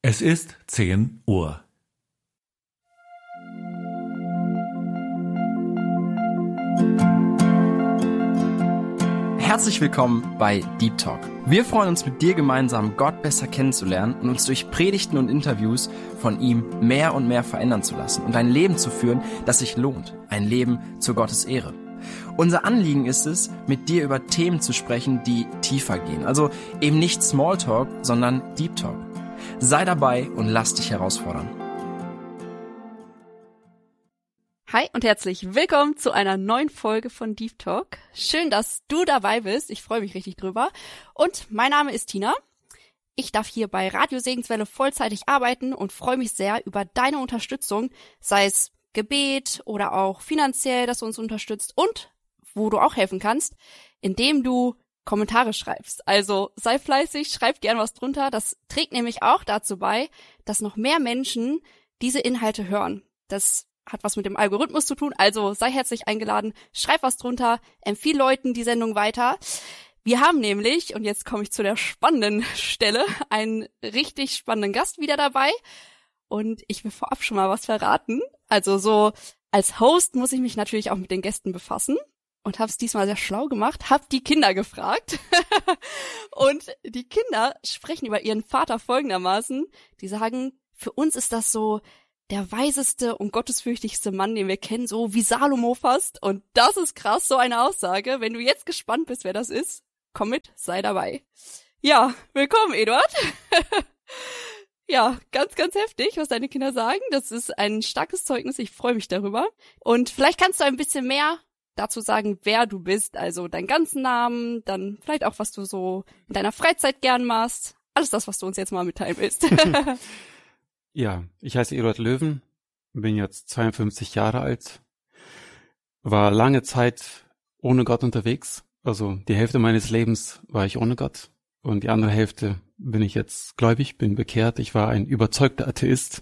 Es ist 10 Uhr. Herzlich willkommen bei Deep Talk. Wir freuen uns, mit dir gemeinsam Gott besser kennenzulernen und uns durch Predigten und Interviews von ihm mehr und mehr verändern zu lassen und ein Leben zu führen, das sich lohnt. Ein Leben zu Gottes Ehre. Unser Anliegen ist es, mit dir über Themen zu sprechen, die tiefer gehen. Also eben nicht Smalltalk, sondern Deep Talk. Sei dabei und lass dich herausfordern. Hi und herzlich willkommen zu einer neuen Folge von Deep Talk. Schön, dass du dabei bist. Ich freue mich richtig drüber. Und mein Name ist Tina. Ich darf hier bei Radio Segenswelle vollzeitig arbeiten und freue mich sehr über deine Unterstützung, sei es Gebet oder auch finanziell, dass du uns unterstützt und wo du auch helfen kannst, indem du Kommentare schreibst. Also sei fleißig, schreib gern was drunter. Das trägt nämlich auch dazu bei, dass noch mehr Menschen diese Inhalte hören. Das hat was mit dem Algorithmus zu tun, also sei herzlich eingeladen, schreib was drunter, empfiehl Leuten die Sendung weiter. Wir haben nämlich, und jetzt komme ich zu der spannenden Stelle, einen richtig spannenden Gast wieder dabei. Und ich will vorab schon mal was verraten. Also so als Host muss ich mich natürlich auch mit den Gästen befassen. Und habe es diesmal sehr schlau gemacht, habe die Kinder gefragt. Und die Kinder sprechen über ihren Vater folgendermaßen. Die sagen, für uns ist das so der weiseste und gottesfürchtigste Mann, den wir kennen, so wie Salomo fast. Und das ist krass, so eine Aussage. Wenn du jetzt gespannt bist, wer das ist, komm mit, sei dabei. Ja, willkommen, Eduard. Ja, ganz, ganz heftig, was deine Kinder sagen. Das ist ein starkes Zeugnis, ich freue mich darüber. Und vielleicht kannst du ein bisschen mehr dazu sagen, wer du bist, also deinen ganzen Namen, dann vielleicht auch, was du so in deiner Freizeit gern machst. Alles das, was du uns jetzt mal mitteilen willst. Ja, ich heiße Eduard Löwen, bin jetzt 52 Jahre alt, war lange Zeit ohne Gott unterwegs. Also die Hälfte meines Lebens war ich ohne Gott und die andere Hälfte bin ich jetzt gläubig, bin bekehrt. Ich war ein überzeugter Atheist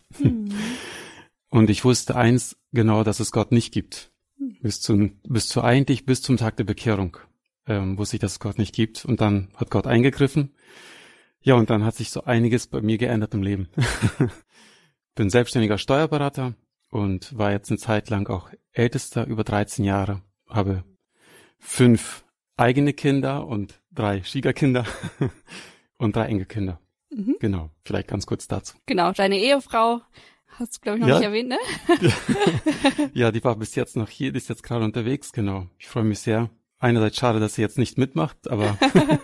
und ich wusste eins genau, dass es Gott nicht gibt. Bis zum Tag der Bekehrung wusste ich, dass es Gott nicht gibt. Und dann hat Gott eingegriffen. Ja, und dann hat sich so einiges bei mir geändert im Leben. Bin selbstständiger Steuerberater und war jetzt eine Zeit lang auch Ältester, über 13 Jahre. Habe 5 eigene Kinder und 3 Schwiegerkinder und 3 Enkelkinder. Mhm. Genau, vielleicht ganz kurz dazu. Genau, deine Ehefrau hast du, glaube ich, noch nicht erwähnt, ne? Ja, die war bis jetzt noch hier, die ist jetzt gerade unterwegs, genau. Ich freue mich sehr. Einerseits schade, dass sie jetzt nicht mitmacht, aber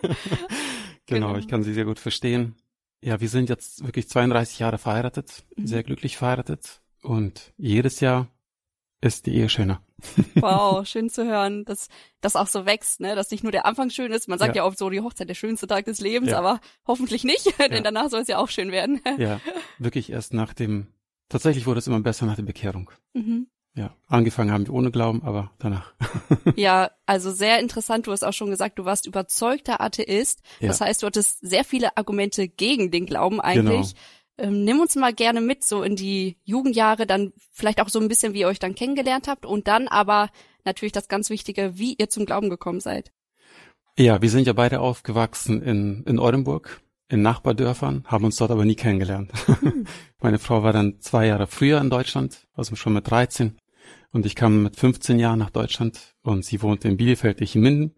genau, ich kann sie sehr gut verstehen. Ja, wir sind jetzt wirklich 32 Jahre verheiratet, sehr glücklich verheiratet und jedes Jahr ist die Ehe schöner. Wow, schön zu hören, dass das auch so wächst, ne? Dass nicht nur der Anfang schön ist. Man sagt ja oft so, die Hochzeit der schönste Tag des Lebens, aber hoffentlich nicht, denn danach soll es ja auch schön werden. Ja, wirklich erst tatsächlich wurde es immer besser nach der Bekehrung. Ja, angefangen haben wir ohne Glauben, aber danach. Ja, also sehr interessant. Du hast auch schon gesagt, du warst überzeugter Atheist. Das heißt, du hattest sehr viele Argumente gegen den Glauben eigentlich. Genau. Nimm uns mal gerne mit so in die Jugendjahre, dann vielleicht auch so ein bisschen, wie ihr euch dann kennengelernt habt und dann aber natürlich das ganz Wichtige, wie ihr zum Glauben gekommen seid. Ja, wir sind ja beide aufgewachsen in Oldenburg, in Nachbardörfern, haben uns dort aber nie kennengelernt. Meine Frau war dann 2 Jahre früher in Deutschland, also schon mit 13. Und ich kam mit 15 Jahren nach Deutschland und sie wohnte in Bielefeld, ich in Minden.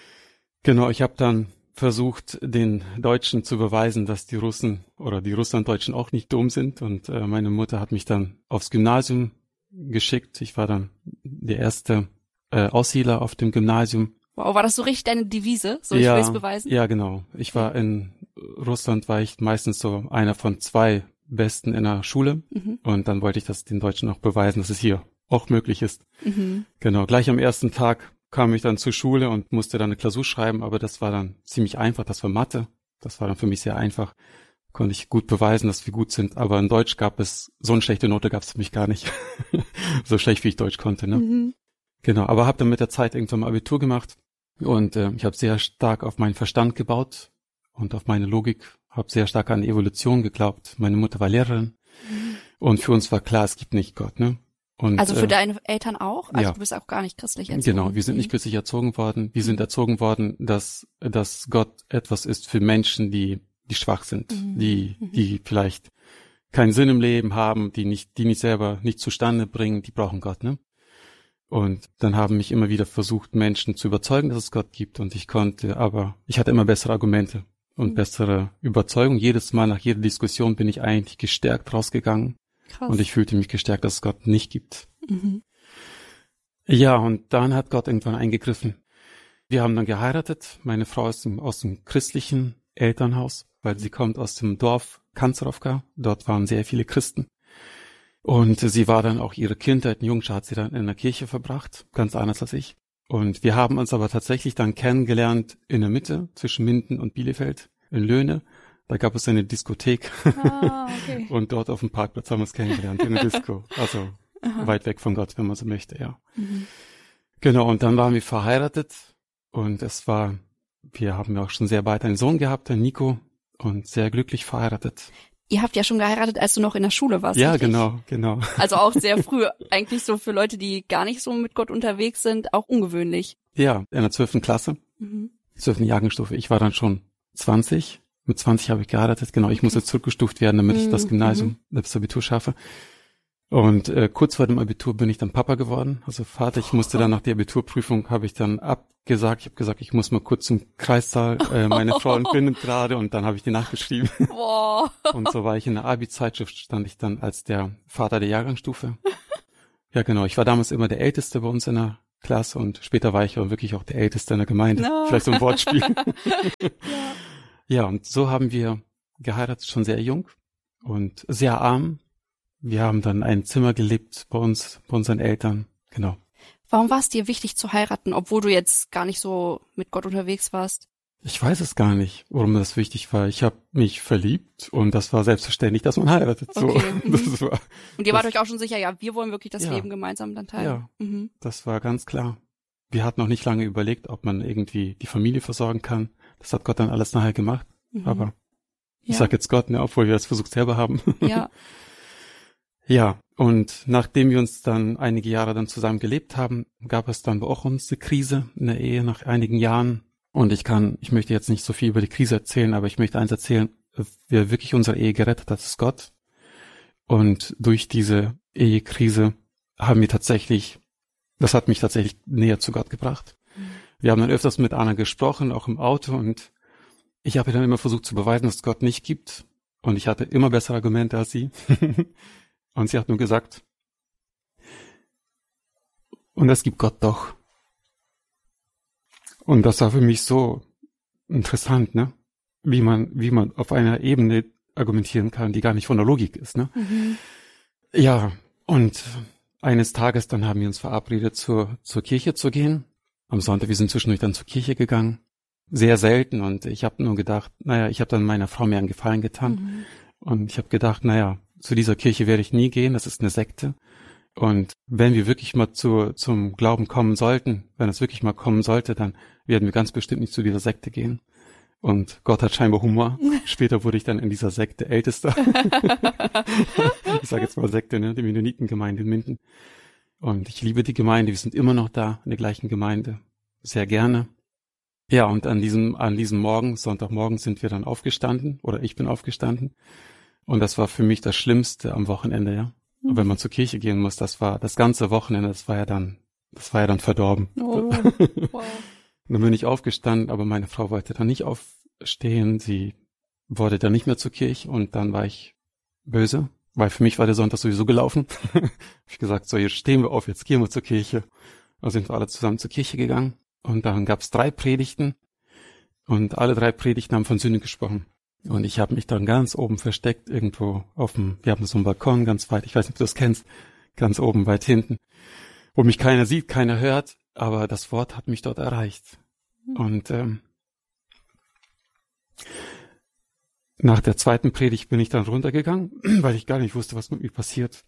Genau, ich habe dann versucht, den Deutschen zu beweisen, dass die Russen oder die Russlanddeutschen auch nicht dumm sind. Und meine Mutter hat mich dann aufs Gymnasium geschickt. Ich war dann der erste Aussiedler auf dem Gymnasium. Wow, war das so richtig deine Devise? So, ich will es beweisen? Ja, genau. Ich war in Russland, war ich meistens so einer von 2 Besten in der Schule. Und dann wollte ich das den Deutschen auch beweisen, dass es hier auch möglich ist. Genau, gleich am ersten Tag kam ich dann zur Schule und musste dann eine Klausur schreiben, aber das war dann ziemlich einfach, das war Mathe. Das war dann für mich sehr einfach. Konnte ich gut beweisen, dass wir gut sind. Aber in Deutsch so eine schlechte Note gab es für mich gar nicht. So schlecht, wie ich Deutsch konnte, ne? Genau, aber habe dann mit der Zeit irgendwann mal Abitur gemacht. Und ich habe sehr stark auf meinen Verstand gebaut und auf meine Logik, habe sehr stark an Evolution geglaubt. Meine Mutter war Lehrerin und für uns war klar, es gibt nicht Gott, ne? Und, also für deine Eltern auch? Also du bist auch gar nicht christlich erzogen? Genau, wir sind nicht christlich erzogen worden. Wir sind erzogen worden, dass Gott etwas ist für Menschen, die die schwach sind, die vielleicht keinen Sinn im Leben haben, die nicht selber nicht zustande bringen, die brauchen Gott, ne? Und dann haben mich immer wieder versucht, Menschen zu überzeugen, dass es Gott gibt, und ich hatte immer bessere Argumente und bessere Überzeugung. Jedes Mal nach jeder Diskussion bin ich eigentlich gestärkt rausgegangen. Krass. Und ich fühlte mich gestärkt, dass es Gott nicht gibt. Ja, und dann hat Gott irgendwann eingegriffen. Wir haben dann geheiratet. Meine Frau ist aus dem christlichen Elternhaus, weil sie kommt aus dem Dorf Kanzerowka. Dort waren sehr viele Christen. Und sie war dann auch ihre Kindheit, Jungschar hat sie dann in der Kirche verbracht, ganz anders als ich. Und wir haben uns aber tatsächlich dann kennengelernt in der Mitte zwischen Minden und Bielefeld in Löhne. Da gab es eine Diskothek. Okay. Und dort auf dem Parkplatz haben wir uns kennengelernt, in der Disco. Also weit weg von Gott, wenn man so möchte, ja. Genau, und dann waren wir verheiratet. Und wir haben ja auch schon sehr bald einen Sohn gehabt, den Nico, und sehr glücklich verheiratet. Ihr habt ja schon geheiratet, als du noch in der Schule warst. Ja, richtig? genau. Also auch sehr früh, eigentlich so für Leute, die gar nicht so mit Gott unterwegs sind, auch ungewöhnlich. Ja, in der 12. Klasse, 12. Jahrgangsstufe. Ich war dann schon 20. Mit 20 habe ich geheiratet, genau. Ich musste zurückgestuft werden, damit ich das Gymnasium, das Abitur schaffe. Und kurz vor dem Abitur bin ich dann Papa geworden, also Vater. Ich musste dann nach der Abiturprüfung, habe ich dann abgesagt. Ich habe gesagt, ich muss mal kurz zum Kreissaal, meine Frau entbindet gerade, und dann habe ich die nachgeschrieben. Boah. Und so war ich in der Abi-Zeitschrift, stand ich dann als der Vater der Jahrgangsstufe. Ja, genau. Ich war damals immer der Älteste bei uns in der Klasse, und später war ich auch wirklich auch der Älteste in der Gemeinde. No. Vielleicht so ein Wortspiel. Ja, und so haben wir geheiratet, schon sehr jung und sehr arm. Wir haben dann ein Zimmer gelebt bei unseren Eltern, genau. Warum war es dir wichtig zu heiraten, obwohl du jetzt gar nicht so mit Gott unterwegs warst? Ich weiß es gar nicht, warum das wichtig war. Ich habe mich verliebt, und das war selbstverständlich, dass man heiratet. Okay. So. Und ihr wart euch auch schon sicher, ja, wir wollen wirklich das Leben gemeinsam dann teilen. Ja, das war ganz klar. Wir hatten noch nicht lange überlegt, ob man irgendwie die Familie versorgen kann. Das hat Gott dann alles nachher gemacht. Aber ich sag jetzt Gott, ne, obwohl wir das versucht selber haben. Ja. Ja, und nachdem wir uns dann einige Jahre dann zusammen gelebt haben, gab es dann auch uns eine Krise in der Ehe nach einigen Jahren. Und ich möchte jetzt nicht so viel über die Krise erzählen, aber ich möchte eins erzählen, wer wirklich unsere Ehe gerettet hat, ist Gott. Und durch diese Ehekrise das hat mich tatsächlich näher zu Gott gebracht. Wir haben dann öfters mit Anna gesprochen, auch im Auto, und ich habe dann immer versucht zu beweisen, dass es Gott nicht gibt. Und ich hatte immer bessere Argumente als sie. Und sie hat nur gesagt, und das gibt Gott doch. Und das war für mich so interessant, ne? Wie man auf einer Ebene argumentieren kann, die gar nicht von der Logik ist, ne? Ja, und eines Tages dann haben wir uns verabredet, zur Kirche zu gehen. Am Sonntag, wir sind zwischendurch dann zur Kirche gegangen. Sehr selten, und ich habe nur gedacht, ich habe dann meiner Frau mehr einen Gefallen getan. Und ich habe gedacht, zu dieser Kirche werde ich nie gehen, das ist eine Sekte. Und wenn wir wirklich mal zum Glauben kommen sollten, wenn es wirklich mal kommen sollte, dann werden wir ganz bestimmt nicht zu dieser Sekte gehen. Und Gott hat scheinbar Humor. Später wurde ich dann in dieser Sekte Ältester. Ich sage jetzt mal Sekte, ne? Die Mennonitengemeinde in Minden. Und ich liebe die Gemeinde, wir sind immer noch da, in der gleichen Gemeinde. Sehr gerne. Ja, und an diesem Morgen, Sonntagmorgen, sind wir dann aufgestanden, oder ich bin aufgestanden. Und das war für mich das Schlimmste am Wochenende, ja. Und wenn man zur Kirche gehen muss, das war das ganze Wochenende, das war ja dann verdorben. Oh, wow. Und dann bin ich aufgestanden, aber meine Frau wollte dann nicht aufstehen, sie wollte dann nicht mehr zur Kirche, und dann war ich böse, weil für mich war der Sonntag sowieso gelaufen. Hab ich gesagt, so, jetzt stehen wir auf, jetzt gehen wir zur Kirche. Und sind wir alle zusammen zur Kirche gegangen, und dann gab's 3 Predigten, und alle 3 Predigten haben von Sünde gesprochen. Und ich habe mich dann ganz oben versteckt, irgendwo wir haben so einen Balkon ganz weit, ich weiß nicht, ob du das kennst, ganz oben weit hinten, wo mich keiner sieht, keiner hört, aber das Wort hat mich dort erreicht. Und nach der 2. Predigt bin ich dann runtergegangen, weil ich gar nicht wusste, was mit mir passiert.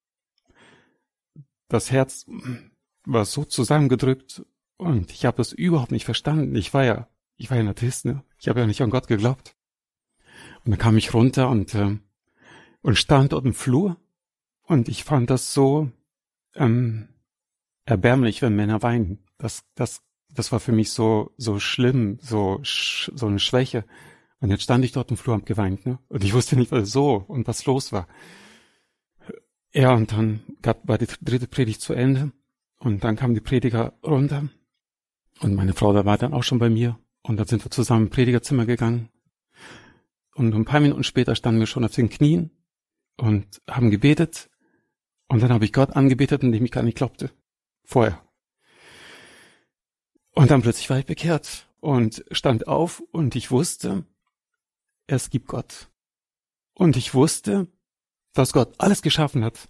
Das Herz war so zusammengedrückt, und ich habe das überhaupt nicht verstanden. Ich war ja ein Atheist, ne? Ich habe ja nicht an Gott geglaubt. Und dann kam ich runter und stand dort im Flur, und ich fand das so erbärmlich, wenn Männer weinen. Das war für mich so schlimm, so eine Schwäche. Und jetzt stand ich dort im Flur und hab geweint, ne? Und ich wusste nicht, was so und was los war. Ja, und dann war die 3. Predigt zu Ende. Und dann kam die Prediger runter. Und meine Frau, da war dann auch schon bei mir. Und dann sind wir zusammen im Predigerzimmer gegangen. Und ein paar Minuten später standen wir schon auf den Knien und haben gebetet. Und dann habe ich Gott angebetet, indem ich gar nicht glaubte. Vorher. Und dann plötzlich war ich bekehrt und stand auf und ich wusste, es gibt Gott. Und ich wusste, dass Gott alles geschaffen hat.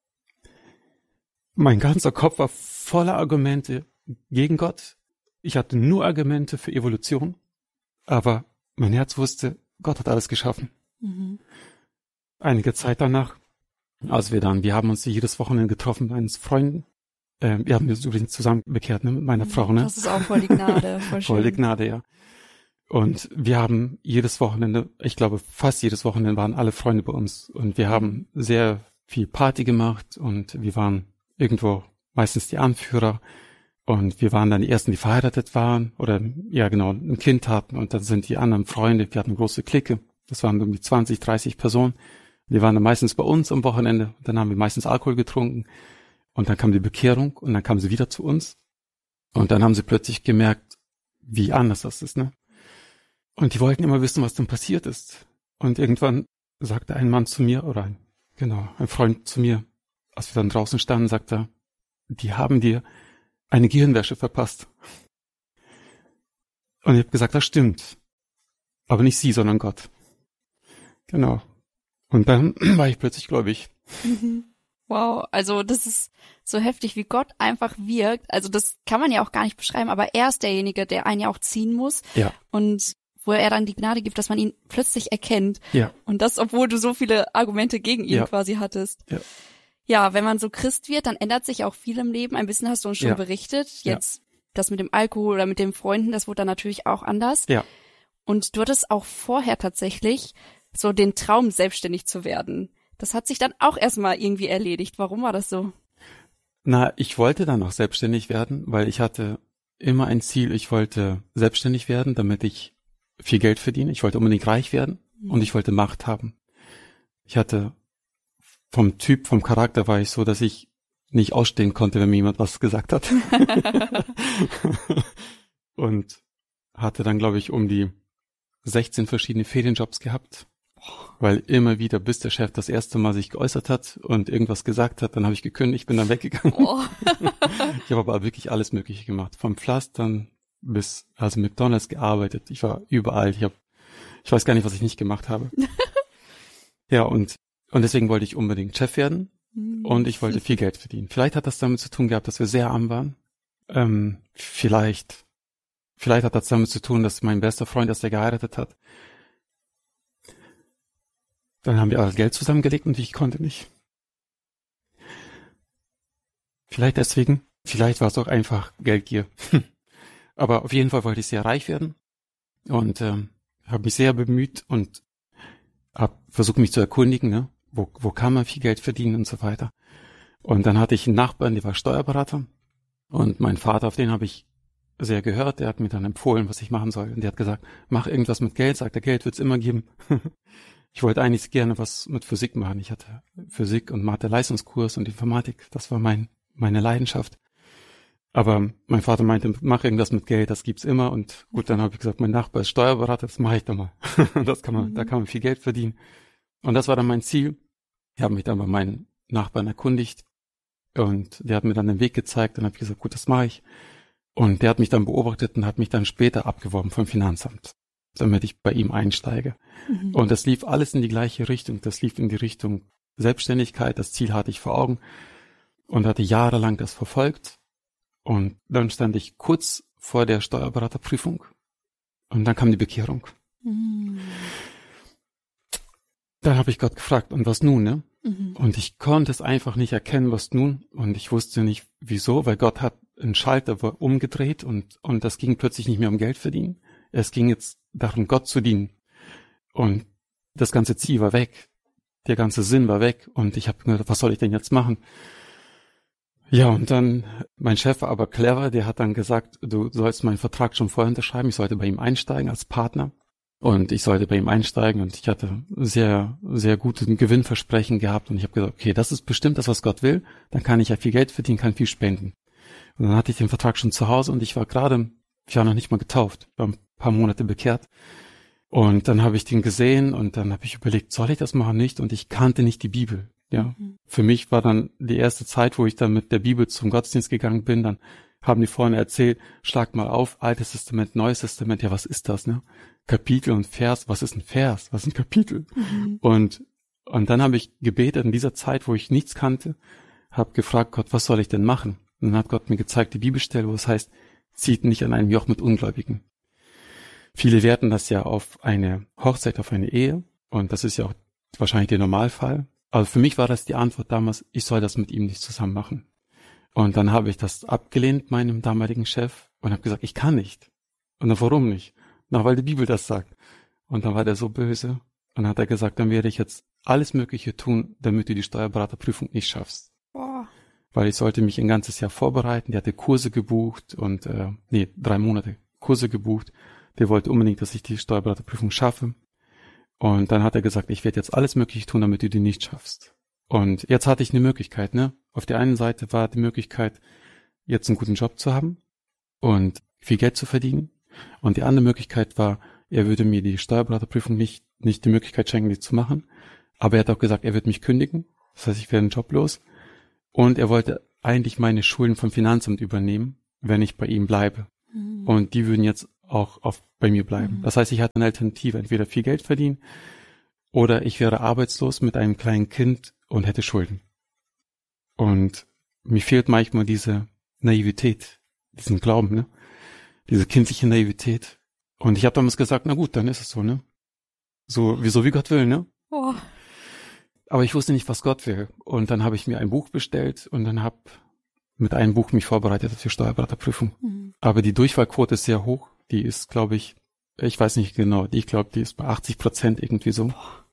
Mein ganzer Kopf war voller Argumente gegen Gott. Ich hatte nur Argumente für Evolution. Aber mein Herz wusste, Gott hat alles geschaffen. Mhm. Einige Zeit danach, wir haben uns jedes Wochenende getroffen bei uns Freunden. Wir haben uns übrigens zusammen bekehrt, ne, mit meiner Frau, ne? Das ist auch voll die Gnade. Voll schön. Voll die Gnade, ja. Und wir haben jedes Wochenende, ich glaube fast jedes Wochenende waren alle Freunde bei uns. Und wir haben sehr viel Party gemacht und wir waren irgendwo meistens die Anführer. Und wir waren dann die Ersten, die verheiratet waren oder, ja genau, ein Kind hatten. Und dann sind die anderen Freunde, wir hatten eine große Clique. Das waren irgendwie 20, 30 Personen. Die waren dann meistens bei uns am Wochenende. Und dann haben wir meistens Alkohol getrunken. Und dann kam die Bekehrung und dann kamen sie wieder zu uns. Und dann haben sie plötzlich gemerkt, wie anders das ist, ne? Und die wollten immer wissen, was denn passiert ist. Und irgendwann sagte ein Mann zu mir, oder ein Freund zu mir, als wir dann draußen standen, sagte er, die haben dir eine Gehirnwäsche verpasst. Und ich habe gesagt, das stimmt. Aber nicht sie, sondern Gott. Genau. Und dann war ich plötzlich gläubig. Wow, also das ist so heftig, wie Gott einfach wirkt. Also das kann man ja auch gar nicht beschreiben, aber er ist derjenige, der einen ja auch ziehen muss. Ja. Und wo er dann die Gnade gibt, dass man ihn plötzlich erkennt. Ja. Und das, obwohl du so viele Argumente gegen ihn Ja. quasi hattest. Ja. Ja, wenn man so Christ wird, dann ändert sich auch viel im Leben. Ein bisschen hast du uns schon Ja. berichtet. Jetzt das mit dem Alkohol oder mit den Freunden, das wurde dann natürlich auch anders. Ja. Und du hattest auch vorher tatsächlich so den Traum, selbstständig zu werden. Das hat sich dann auch erstmal irgendwie erledigt. Warum war das so? Na, ich wollte dann auch selbstständig werden, weil ich hatte immer ein Ziel, ich wollte selbstständig werden, damit ich viel Geld verdiene. Ich wollte unbedingt reich werden und ich wollte Macht haben. Ich hatte vom Charakter war ich so, dass ich nicht ausstehen konnte, wenn mir jemand was gesagt hat. Und hatte dann, glaube ich, um die 16 verschiedene Ferienjobs gehabt. Weil immer wieder, bis der Chef das erste Mal sich geäußert hat und irgendwas gesagt hat, dann habe ich gekündigt, bin dann weggegangen. Oh. Ich habe aber wirklich alles Mögliche gemacht. Vom Pflastern bis, also McDonald's gearbeitet. Ich war überall. Ich weiß gar nicht, was ich nicht gemacht habe. Ja, und deswegen wollte ich unbedingt Chef werden und ich wollte viel Geld verdienen. Vielleicht hat das damit zu tun gehabt, dass wir sehr arm waren. Vielleicht hat das damit zu tun, dass mein bester Freund, dass der geheiratet hat. Dann haben wir alles Geld zusammengelegt und ich konnte nicht. Vielleicht deswegen, vielleicht war es auch einfach Geldgier. Aber auf jeden Fall wollte ich sehr reich werden und habe mich sehr bemüht und habe versucht, mich zu erkundigen, ne? Wo kann man viel Geld verdienen und so weiter. Und dann hatte ich einen Nachbarn, der war Steuerberater und mein Vater, auf den habe ich sehr gehört, der hat mir dann empfohlen, was ich machen soll. Und der hat gesagt, mach irgendwas mit Geld, sagt er, Geld wird's immer geben. Ich wollte eigentlich gerne was mit Physik machen. Ich hatte Physik und Mathe-Leistungskurs und Informatik. Das war meine Leidenschaft. Aber mein Vater meinte, mach irgendwas mit Geld, das gibt's immer. Und gut, dann habe ich gesagt, mein Nachbar ist Steuerberater, das mache ich dann mal. Da kann man viel Geld verdienen. Und das war dann mein Ziel. Ich habe mich dann bei meinen Nachbarn erkundigt und der hat mir dann den Weg gezeigt. Dann habe ich gesagt, gut, das mache ich. Und der hat mich dann beobachtet und hat mich dann später abgeworben vom Finanzamt, damit ich bei ihm einsteige. Mhm. Und das lief alles in die gleiche Richtung. Das lief in die Richtung Selbstständigkeit. Das Ziel hatte ich vor Augen und hatte jahrelang das verfolgt. Und dann stand ich kurz vor der Steuerberaterprüfung und dann kam die Bekehrung. Mhm. Dann habe ich Gott gefragt, und was nun, ne? Mhm. Und ich konnte es einfach nicht erkennen, was nun. Und ich wusste nicht, wieso, weil Gott hat einen Schalter umgedreht und das ging plötzlich nicht mehr um Geld verdienen. Es ging jetzt darum, Gott zu dienen. Und das ganze Ziel war weg. Der ganze Sinn war weg. Und ich habe gedacht, was soll ich denn jetzt machen? Ja, und dann, mein Chef war aber clever, der hat dann gesagt, du sollst meinen Vertrag schon vorher unterschreiben, ich sollte bei ihm einsteigen als Partner. Und ich sollte bei ihm einsteigen und ich hatte sehr, sehr guten Gewinnversprechen gehabt und ich habe gesagt, okay, das ist bestimmt das, was Gott will, dann kann ich ja viel Geld verdienen, kann viel spenden. Und dann hatte ich den Vertrag schon zu Hause und ich war noch nicht mal getauft, war ein paar Monate bekehrt. Und dann habe ich den gesehen und dann habe ich überlegt, soll ich das machen, nicht? Und ich kannte nicht die Bibel. Ja, Für mich war dann die erste Zeit, wo ich dann mit der Bibel zum Gottesdienst gegangen bin, dann haben die vorne erzählt, schlag mal auf, Altes Testament, Neues Testament, ja, was ist das, ne? Kapitel und Vers, was ist ein Vers, was ist ein Kapitel? Und dann habe ich gebetet in dieser Zeit, wo ich nichts kannte, habe gefragt, Gott, was soll ich denn machen? Und dann hat Gott mir gezeigt, die Bibelstelle, wo es heißt, zieht nicht an einem Joch mit Ungläubigen. Viele werten das ja auf eine Hochzeit, auf eine Ehe und das ist ja auch wahrscheinlich der Normalfall. Aber für mich war das die Antwort damals, ich soll das mit ihm nicht zusammen machen. Und dann habe ich das abgelehnt, meinem damaligen Chef, und habe gesagt, ich kann nicht. Und dann, warum nicht? Na, weil die Bibel das sagt. Und dann war der so böse und dann hat er gesagt, dann werde ich jetzt alles Mögliche tun, damit du die Steuerberaterprüfung nicht schaffst. Boah. Weil ich sollte mich ein ganzes Jahr vorbereiten. Der hatte Kurse gebucht und 3 Monate Kurse gebucht. Der wollte unbedingt, dass ich die Steuerberaterprüfung schaffe. Und dann hat er gesagt, ich werde jetzt alles Mögliche tun, damit du die nicht schaffst. Und jetzt hatte ich eine Möglichkeit, ne? Auf der einen Seite war die Möglichkeit, jetzt einen guten Job zu haben und viel Geld zu verdienen. Und die andere Möglichkeit war, er würde mir die Steuerberaterprüfung nicht die Möglichkeit schenken, die zu machen. Aber er hat auch gesagt, er wird mich kündigen. Das heißt, ich werde joblos. Und er wollte eigentlich meine Schulden vom Finanzamt übernehmen, wenn ich bei ihm bleibe. Und die würden jetzt auch bei mir bleiben. Das heißt, ich hatte eine Alternative, entweder viel Geld verdienen oder ich wäre arbeitslos mit einem kleinen Kind und hätte Schulden. Und mir fehlt manchmal diese Naivität, diesen Glauben, ne? Diese kindliche Naivität. Und ich habe damals gesagt, na gut, dann ist es so, ne? So wie Gott will, ne? Oh. Aber ich wusste nicht, was Gott will. Und dann habe ich mir ein Buch bestellt und dann habe mit einem Buch mich vorbereitet für Steuerberaterprüfung. Aber die Durchfallquote ist sehr hoch. Die ist, glaube ich weiß nicht genau, ich glaube, die ist bei 80% irgendwie so.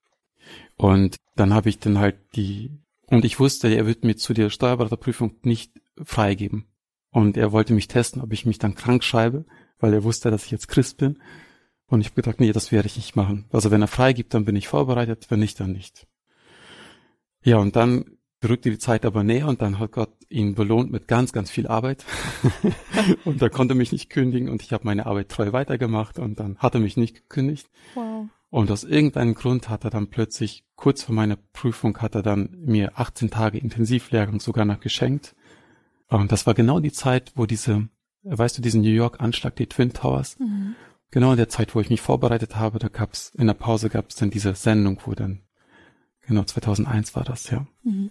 Und dann habe ich dann halt und ich wusste, er wird mir zu der Steuerberaterprüfung nicht freigeben. Und er wollte mich testen, ob ich mich dann krank schreibe, weil er wusste, dass ich jetzt Christ bin. Und ich habe gedacht, nee, das werde ich nicht machen. Also wenn er freigibt, dann bin ich vorbereitet, wenn nicht, dann nicht. Ja, und dann rückte die Zeit aber näher und dann hat Gott ihn belohnt mit ganz, ganz viel Arbeit. Und er konnte mich nicht kündigen und ich habe meine Arbeit treu weitergemacht und dann hat er mich nicht gekündigt. Wow. Und aus irgendeinem Grund hat er dann plötzlich, kurz vor meiner Prüfung, hat er dann mir 18 Tage Intensivlehrgang sogar noch geschenkt. Und das war genau die Zeit, wo diesen New York-Anschlag, die Twin Towers, genau in der Zeit, wo ich mich vorbereitet habe, in der Pause gab es dann diese Sendung, wo dann, genau 2001 war das, ja.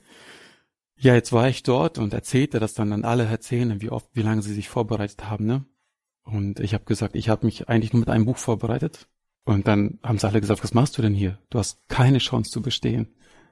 Ja, jetzt war ich dort und erzählte das dann an alle erzählen, wie lange sie sich vorbereitet haben, ne? Und ich habe gesagt, ich habe mich eigentlich nur mit einem Buch vorbereitet. Und dann haben sie alle gesagt, was machst du denn hier? Du hast keine Chance zu bestehen.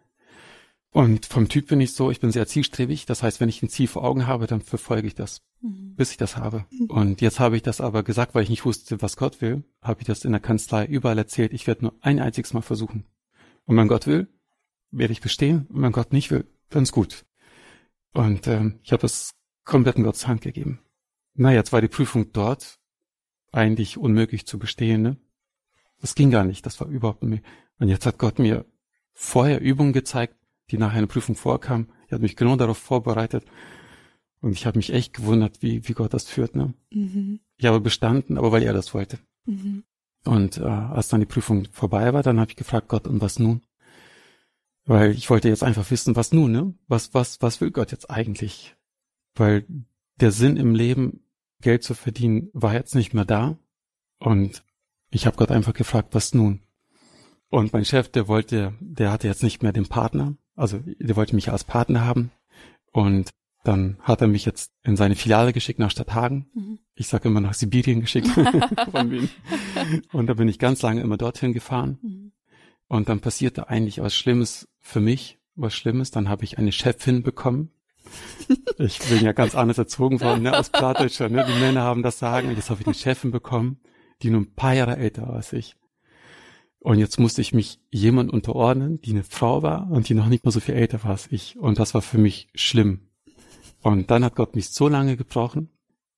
Und vom Typ bin ich so, ich bin sehr zielstrebig. Das heißt, wenn ich ein Ziel vor Augen habe, dann verfolge ich das, bis ich das habe. Und jetzt habe ich das aber gesagt, weil ich nicht wusste, was Gott will, habe ich das in der Kanzlei überall erzählt. Ich werde nur ein einziges Mal versuchen. Und wenn Gott will, werde ich bestehen. Und wenn Gott nicht will, dann ist gut. Und ich habe das komplett in Gottes Hand gegeben. Na, jetzt war die Prüfung dort eigentlich unmöglich zu bestehen, ne? Das ging gar nicht, das war überhaupt nicht. Und jetzt hat Gott mir vorher Übungen gezeigt, die nach einer Prüfung vorkamen. Er hat mich genau darauf vorbereitet. Und ich habe mich echt gewundert, wie Gott das führt, ne? Ich habe bestanden, aber weil er das wollte. Und als dann die Prüfung vorbei war, dann habe ich gefragt, Gott, und was nun? Weil ich wollte jetzt einfach wissen, was nun, ne? Was will Gott jetzt eigentlich? Weil der Sinn im Leben, Geld zu verdienen, war jetzt nicht mehr da. Und ich habe Gott einfach gefragt, was nun? Und mein Chef, der hatte jetzt nicht mehr den Partner, also der wollte mich als Partner haben. Und dann hat er mich jetzt in seine Filiale geschickt nach Stadthagen. Ich sage immer nach Sibirien geschickt von Wien. Und da bin ich ganz lange immer dorthin gefahren. Und dann passierte eigentlich was Schlimmes für mich, Dann habe ich eine Chefin bekommen. Ich bin ja ganz anders erzogen worden, ne, als Plattdeutscher, ne? Die Männer haben das Sagen. Und jetzt habe ich eine Chefin bekommen, die nur ein paar Jahre älter war als ich. Und jetzt musste ich mich jemand unterordnen, die eine Frau war und die noch nicht mal so viel älter war als ich. Und das war für mich schlimm. Und dann hat Gott mich so lange gebrochen. Und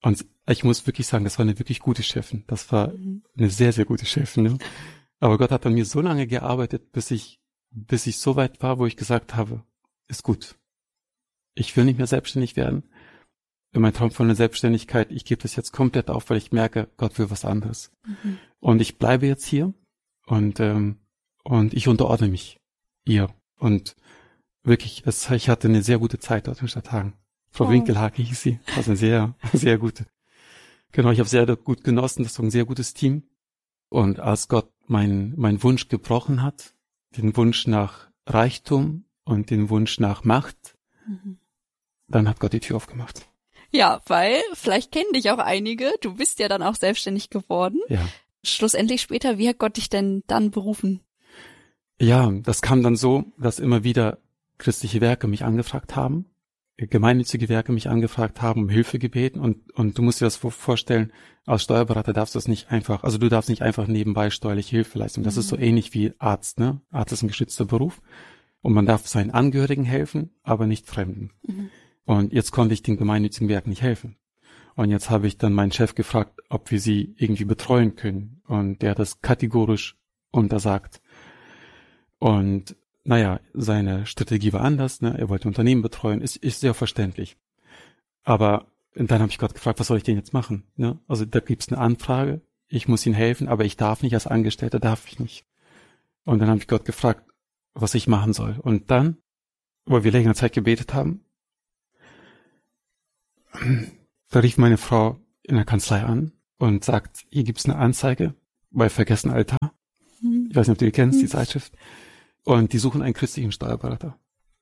ich muss wirklich sagen, das war eine wirklich gute Chefin. Das war eine sehr, sehr gute Chefin. Ne? Aber Gott hat an mir so lange gearbeitet, bis ich so weit war, wo ich gesagt habe, ist gut. Ich will nicht mehr selbstständig werden. Mein Traum von der Selbstständigkeit, ich gebe das jetzt komplett auf, weil ich merke, Gott will was anderes. Und ich bleibe jetzt hier und ich unterordne mich ihr. Und wirklich, ich hatte eine sehr gute Zeit dort in Stadthagen. Frau Winkelhake hieß sie. Also eine sehr, sehr gute. Genau, ich habe sehr gut genossen. Das war ein sehr gutes Team. Und als Gott mein Wunsch gebrochen hat, den Wunsch nach Reichtum und den Wunsch nach Macht, dann hat Gott die Tür aufgemacht. Ja, weil vielleicht kennen dich auch einige. Du bist ja dann auch selbstständig geworden. Ja. Schlussendlich später, wie hat Gott dich denn dann berufen? Ja, das kam dann so, dass immer wieder christliche Werke mich angefragt haben, gemeinnützige Werke mich angefragt haben, um Hilfe gebeten und du musst dir das vorstellen, als Steuerberater darfst du das nicht einfach, also du darfst nicht einfach nebenbei steuerliche Hilfe leisten. Das ist so ähnlich wie Arzt, ne? Arzt ist ein geschützter Beruf und man darf seinen Angehörigen helfen, aber nicht Fremden. Und jetzt konnte ich den gemeinnützigen Werken nicht helfen. Und jetzt habe ich dann meinen Chef gefragt, ob wir sie irgendwie betreuen können. Und der hat das kategorisch untersagt. Und naja, seine Strategie war anders, ne? Er wollte Unternehmen betreuen, ist sehr verständlich. Aber dann habe ich Gott gefragt, was soll ich denn jetzt machen? Ne? Also da gibt's eine Anfrage, ich muss ihnen helfen, aber ich darf nicht, als Angestellter darf ich nicht. Und dann habe ich Gott gefragt, was ich machen soll. Und dann, weil wir längere Zeit gebetet haben, da rief meine Frau in der Kanzlei an und sagt, hier gibt's eine Anzeige bei Vergessen Altar. Ich weiß nicht, ob du die kennst, die Zeitschrift. Und die suchen einen christlichen Steuerberater.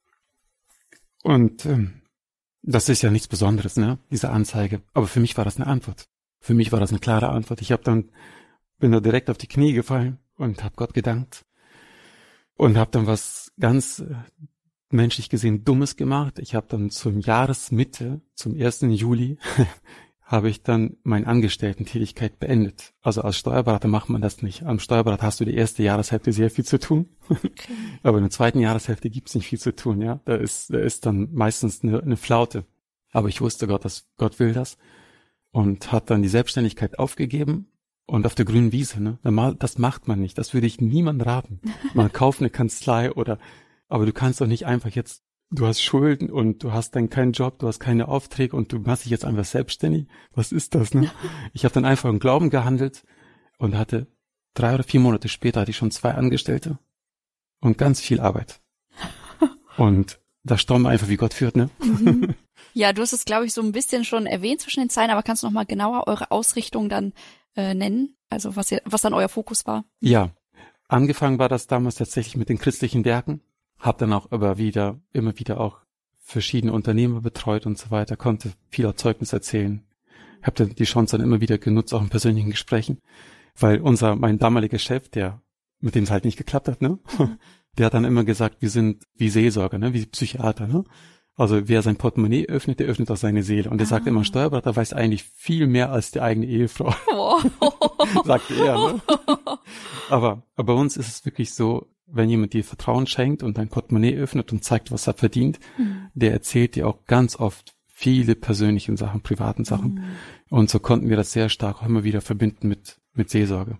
Und das ist ja nichts Besonderes, ne, diese Anzeige. Aber für mich war das eine Antwort. Für mich war das eine klare Antwort. Bin da direkt auf die Knie gefallen und habe Gott gedankt. Und habe dann was ganz menschlich gesehen Dummes gemacht. Ich habe dann zum Jahresmitte, zum 1. Juli, habe ich dann meine Angestellten-Tätigkeit beendet. Also als Steuerberater macht man das nicht. Am Steuerberater hast du die erste Jahreshälfte sehr viel zu tun. Okay. Aber in der zweiten Jahreshälfte gibt's nicht viel zu tun, ja. Da ist dann meistens eine Flaute. Aber ich wusste, Gott will das. Und hat dann die Selbstständigkeit aufgegeben und auf der grünen Wiese, ne. Das macht man nicht. Das würde ich niemandem raten. Man kauft eine Kanzlei aber du kannst doch nicht einfach jetzt, du hast Schulden und du hast dann keinen Job, du hast keine Aufträge und du machst dich jetzt einfach selbstständig. Was ist das, ne? Ich habe dann einfach im Glauben gehandelt und hatte 3 oder 4 Monate später hatte ich schon 2 Angestellte und ganz viel Arbeit. Und da staunen wir einfach, wie Gott führt, ne? Ja, du hast es, glaube ich, so ein bisschen schon erwähnt zwischen den Zeilen, aber kannst du noch mal genauer eure Ausrichtung dann nennen? Also was dann euer Fokus war? Ja, angefangen war das damals tatsächlich mit den christlichen Werken. Hab dann auch immer wieder auch verschiedene Unternehmer betreut und so weiter, konnte viel Zeugnis erzählen. Hab dann die Chance dann immer wieder genutzt, auch in persönlichen Gesprächen, weil mein damaliger Chef, mit dem es halt nicht geklappt hat, ne, der hat dann immer gesagt, wir sind wie Seelsorger, ne, wie Psychiater, ne. Also wer sein Portemonnaie öffnet, der öffnet auch seine Seele. Und der sagt immer, ein Steuerberater weiß eigentlich viel mehr als die eigene Ehefrau. Sagte er, ne? Aber bei uns ist es wirklich so, wenn jemand dir Vertrauen schenkt und dein Portemonnaie öffnet und zeigt, was er verdient, der erzählt dir auch ganz oft viele persönliche Sachen, privaten Sachen. Und so konnten wir das sehr stark auch immer wieder verbinden mit Seelsorge.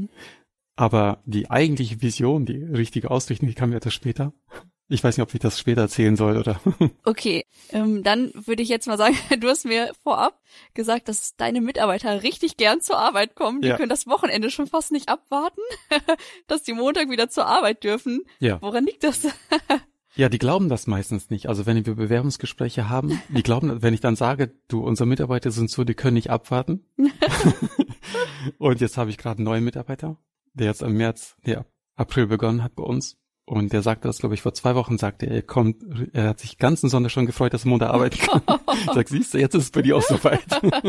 Aber die eigentliche Vision, die richtige Ausrichtung, die kam ja etwas später. Ich weiß nicht, ob ich das später erzählen soll, oder? Okay, dann würde ich jetzt mal sagen, du hast mir vorab gesagt, dass deine Mitarbeiter richtig gern zur Arbeit kommen. Die können das Wochenende schon fast nicht abwarten, dass die Montag wieder zur Arbeit dürfen. Ja. Woran liegt das? Ja, die glauben das meistens nicht. Also wenn wir Bewerbungsgespräche haben, die glauben, wenn ich dann sage, unsere Mitarbeiter sind so, die können nicht abwarten. Und jetzt habe ich gerade einen neuen Mitarbeiter, der jetzt im April begonnen hat bei uns. Und der sagte das, glaube ich, vor 2 Wochen, sagte er hat sich ganzen Sonntag schon gefreut, dass er Montag arbeiten kann. Ich sag, siehst du, jetzt ist es bei dir auch soweit.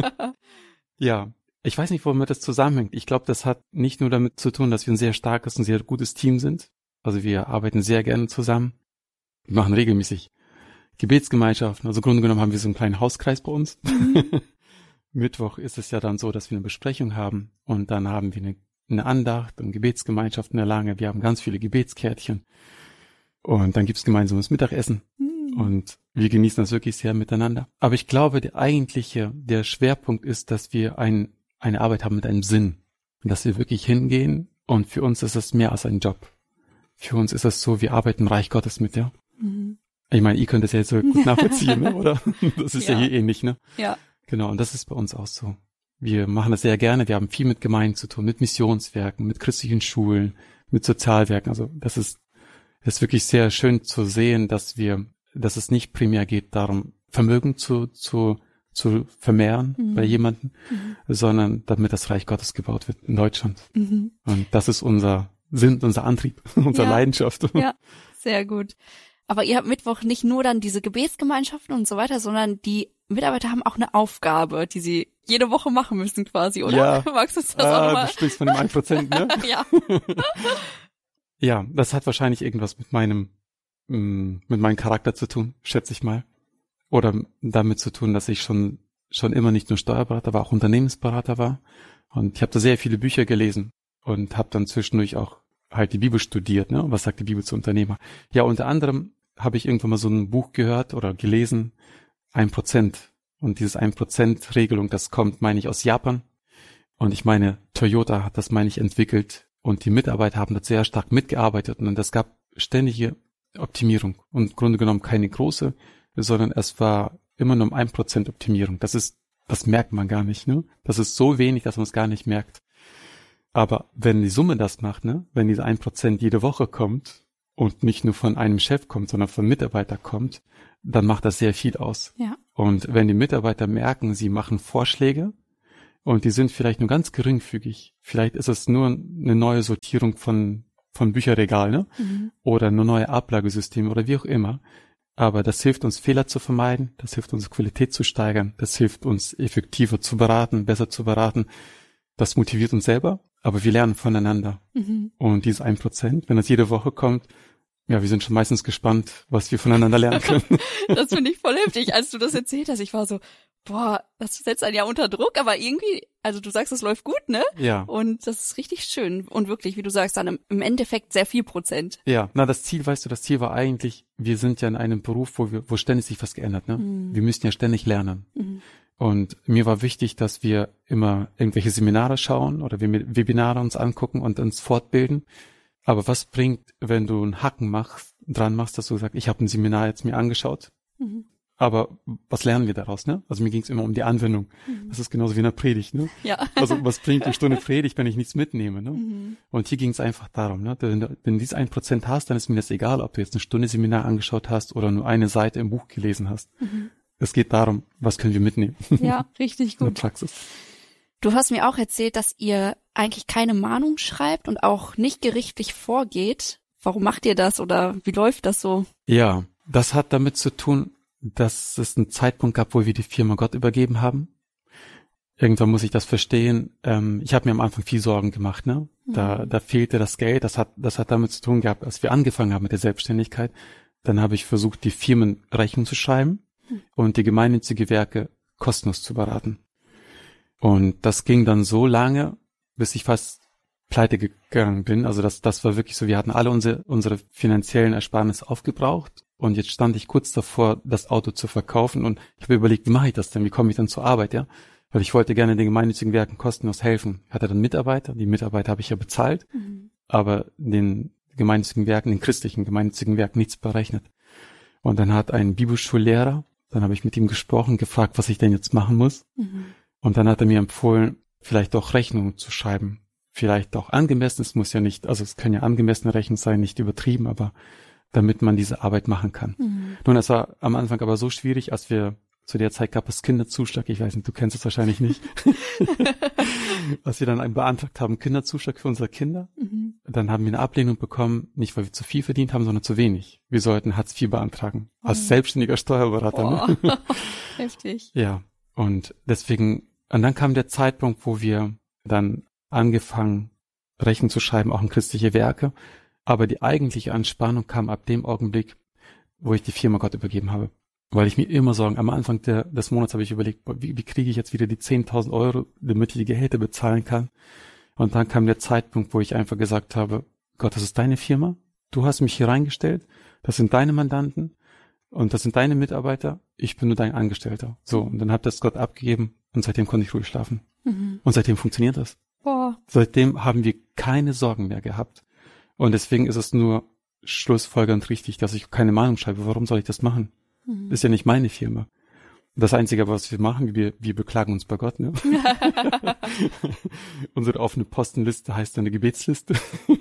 Ja, ich weiß nicht, womit das zusammenhängt. Ich glaube, das hat nicht nur damit zu tun, dass wir ein sehr starkes und sehr gutes Team sind. Also wir arbeiten sehr gerne zusammen. Wir machen regelmäßig Gebetsgemeinschaften. Also im Grunde genommen haben wir so einen kleinen Hauskreis bei uns. Mittwoch ist es ja dann so, dass wir eine Besprechung haben und dann haben wir eine Andacht und Gebetsgemeinschaft in der Lange. Wir haben ganz viele Gebetskärtchen. Und dann gibt's gemeinsames Mittagessen. Und wir genießen das wirklich sehr miteinander. Aber ich glaube, der Schwerpunkt ist, dass wir eine Arbeit haben mit einem Sinn. Und dass wir wirklich hingehen und für uns ist es mehr als ein Job. Für uns ist es so, wir arbeiten im Reich Gottes mit, ja. Ich meine, ihr könnt das ja jetzt so gut nachvollziehen, ne? Oder? Das ist ja hier ähnlich, ne? Ja. Genau, und das ist bei uns auch so. Wir machen das sehr gerne. Wir haben viel mit Gemeinden zu tun, mit Missionswerken, mit christlichen Schulen, mit Sozialwerken. Also das ist wirklich sehr schön zu sehen, dass es nicht primär geht darum, Vermögen zu vermehren bei jemandem, sondern damit das Reich Gottes gebaut wird in Deutschland. Und das ist unser Antrieb, unsere Leidenschaft. Ja, sehr gut. Aber ihr habt Mittwoch nicht nur dann diese Gebetsgemeinschaften und so weiter, sondern die Mitarbeiter haben auch eine Aufgabe, die sie jede Woche machen müssen quasi, oder? Ja. Magst du das auch nochmal? Du sprichst von dem 1%, ne? Ja. Ja, das hat wahrscheinlich irgendwas mit meinem Charakter zu tun, schätze ich mal. Oder damit zu tun, dass ich schon immer nicht nur Steuerberater war, auch Unternehmensberater war. Und ich habe da sehr viele Bücher gelesen und habe dann zwischendurch auch halt die Bibel studiert, ne? Was sagt die Bibel zu Unternehmer? Ja, unter anderem habe ich irgendwann mal so ein Buch gehört oder gelesen, 1%. Und dieses 1%-Regelung, das kommt, meine ich, aus Japan. Und ich meine, Toyota hat das, meine ich, entwickelt. Und die Mitarbeiter haben da sehr stark mitgearbeitet. Und es gab ständige Optimierung. Und im Grunde genommen keine große, sondern es war immer nur um 1% Optimierung. Das merkt man gar nicht, ne? Das ist so wenig, dass man es gar nicht merkt. Aber wenn die Summe das macht, ne? Wenn diese 1% jede Woche kommt und nicht nur von einem Chef kommt, sondern von Mitarbeitern kommt, dann macht das sehr viel aus. Ja. Und wenn die Mitarbeiter merken, sie machen Vorschläge und die sind vielleicht nur ganz geringfügig, vielleicht ist es nur eine neue Sortierung von Bücherregal, ne? Oder eine neue Ablagesysteme oder wie auch immer. Aber das hilft uns, Fehler zu vermeiden, das hilft uns, Qualität zu steigern, das hilft uns, effektiver zu beraten, besser zu beraten. Das motiviert uns selber, aber wir lernen voneinander. Und dieses 1%, wenn das jede Woche kommt, ja, wir sind schon meistens gespannt, was wir voneinander lernen können. Das finde ich voll heftig. Als du das erzählt hast, ich war so, boah, das setzt einen ja unter Druck, aber irgendwie, also du sagst, es läuft gut, ne? Ja. Und das ist richtig schön. Und wirklich, wie du sagst, dann im Endeffekt sehr viel Prozent. Ja, das Ziel war eigentlich, wir sind ja in einem Beruf, wo ständig sich was geändert, ne? Wir müssen ja ständig lernen. Und mir war wichtig, dass wir immer irgendwelche Seminare schauen oder Webinare uns angucken und uns fortbilden. Aber was bringt, wenn du einen Haken dran machst, dass du sagst, ich habe ein Seminar jetzt mir angeschaut, aber was lernen wir daraus, ne? Also mir ging es immer um die Anwendung. Das ist genauso wie in der Predigt, ne? Ja. Also was bringt eine Stunde Predigt, wenn ich nichts mitnehme, ne? Und hier ging es einfach darum, ne? Wenn du dieses 1% hast, dann ist mir das egal, ob du jetzt eine Stunde Seminar angeschaut hast oder nur eine Seite im Buch gelesen hast. Es geht darum, was können wir mitnehmen. Ja, richtig in gut. der Praxis. Du hast mir auch erzählt, dass ihr eigentlich keine Mahnung schreibt und auch nicht gerichtlich vorgeht. Warum macht ihr das oder wie läuft das so? Ja, das hat damit zu tun, dass es einen Zeitpunkt gab, wo wir die Firma Gott übergeben haben. Irgendwann muss ich das verstehen. Ich habe mir am Anfang viel Sorgen gemacht, ne? Da fehlte das Geld. Das hat damit zu tun gehabt, als wir angefangen haben mit der Selbstständigkeit. Dann habe ich versucht, die Firmen Rechnung zu schreiben und die gemeinnützige Werke kostenlos zu beraten. Und das ging dann so lange, bis ich fast pleite gegangen bin. Also das war wirklich so, wir hatten alle unsere finanziellen Ersparnisse aufgebraucht und jetzt stand ich kurz davor, das Auto zu verkaufen und ich habe überlegt, wie mache ich das denn? Wie komme ich dann zur Arbeit, ja? Weil ich wollte gerne den gemeinnützigen Werken kostenlos helfen. Ich hatte dann Mitarbeiter, die Mitarbeiter habe ich ja bezahlt, aber den gemeinnützigen Werken, den christlichen gemeinnützigen Werken nichts berechnet. Und dann hat ein Bibelschullehrer, dann habe ich mit ihm gesprochen, gefragt, was ich denn jetzt machen muss. Und dann hat er mir empfohlen, vielleicht auch Rechnungen zu schreiben. Vielleicht auch angemessen, es muss ja nicht, also es können ja angemessene Rechnungen sein, nicht übertrieben, aber damit man diese Arbeit machen kann. Nun, es war am Anfang aber so schwierig, als wir zu der Zeit gab es Kinderzuschlag, ich weiß nicht, du kennst es wahrscheinlich nicht. Als wir dann beantragt haben, Kinderzuschlag für unsere Kinder, dann haben wir eine Ablehnung bekommen, nicht weil wir zu viel verdient haben, sondern zu wenig. Wir sollten Hartz IV beantragen, als selbstständiger Steuerberater. Ne? Heftig. Ja, und dann kam der Zeitpunkt, wo wir dann angefangen, Rechnung zu schreiben, auch in christliche Werke. Aber die eigentliche Anspannung kam ab dem Augenblick, wo ich die Firma Gott übergeben habe. Weil ich mir immer am Anfang des Monats habe ich überlegt, wie kriege ich jetzt wieder die 10.000 Euro, damit ich die Gehälter bezahlen kann. Und dann kam der Zeitpunkt, wo ich einfach gesagt habe, Gott, das ist deine Firma, du hast mich hier reingestellt, das sind deine Mandanten, Und das sind deine Mitarbeiter, ich bin nur dein Angestellter. So, und dann hat das Gott abgegeben und seitdem konnte ich ruhig schlafen. Und seitdem funktioniert das. Boah. Seitdem haben wir keine Sorgen mehr gehabt. Und deswegen ist es nur schlussfolgernd richtig, dass ich keine Mahnung schreibe. Warum soll ich das machen? Das ist ja nicht meine Firma. Das Einzige, was wir machen, wir beklagen uns bei Gott, ne? Unsere offene Postenliste heißt eine Gebetsliste.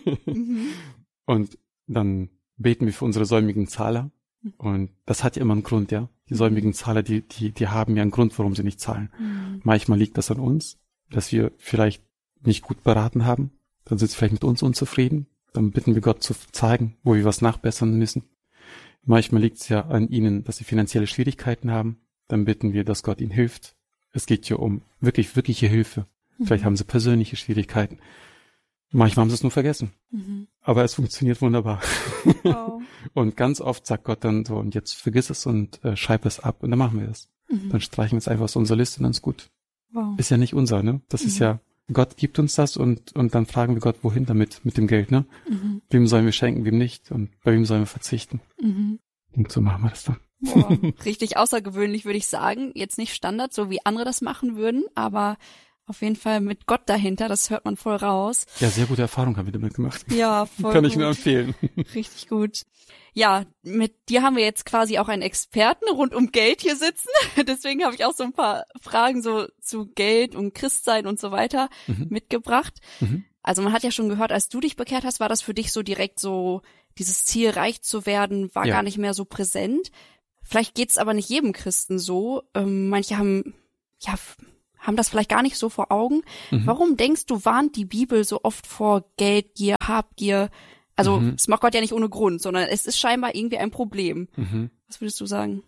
Und dann beten wir für unsere säumigen Zahler. Und das hat ja immer einen Grund, ja. Die säumigen Zahler, die haben ja einen Grund, warum sie nicht zahlen. Manchmal liegt das an uns, dass wir vielleicht nicht gut beraten haben. Dann sind sie vielleicht mit uns unzufrieden. Dann bitten wir Gott zu zeigen, wo wir was nachbessern müssen. Manchmal liegt es ja an ihnen, dass sie finanzielle Schwierigkeiten haben. Dann bitten wir, dass Gott ihnen hilft. Es geht hier um wirkliche Hilfe. Vielleicht haben sie persönliche Schwierigkeiten. Manchmal haben sie es nur vergessen. Aber es funktioniert wunderbar. Wow. Und ganz oft sagt Gott dann so, und jetzt vergiss es und schreib es ab. Und dann machen wir es. Dann streichen wir es einfach aus unserer Liste und dann ist gut. Wow. Ist ja nicht unser, ne? Das ist ja, Gott gibt uns das und dann fragen wir Gott, wohin damit, mit dem Geld, ne? Wem sollen wir schenken, wem nicht? Und bei wem sollen wir verzichten? Und so machen wir das dann. Boah, richtig außergewöhnlich, würde ich sagen. Jetzt nicht Standard, so wie andere das machen würden, aber auf jeden Fall mit Gott dahinter, das hört man voll raus. Ja, sehr gute Erfahrung haben wir damit gemacht. Ja, voll Kann gut. ich nur empfehlen. Richtig gut. Ja, mit dir haben wir jetzt quasi auch einen Experten rund um Geld hier sitzen. Deswegen habe ich auch so ein paar Fragen so zu Geld und Christsein und so weiter mitgebracht. Also man hat ja schon gehört, als du dich bekehrt hast, war das für dich so direkt so, dieses Ziel, reich zu werden, war gar nicht mehr so präsent. Vielleicht geht's aber nicht jedem Christen so. Manche haben das vielleicht gar nicht so vor Augen. Warum denkst du, warnt die Bibel so oft vor Geldgier, Habgier? Also das macht Gott ja nicht ohne Grund, sondern es ist scheinbar irgendwie ein Problem. Was würdest du sagen?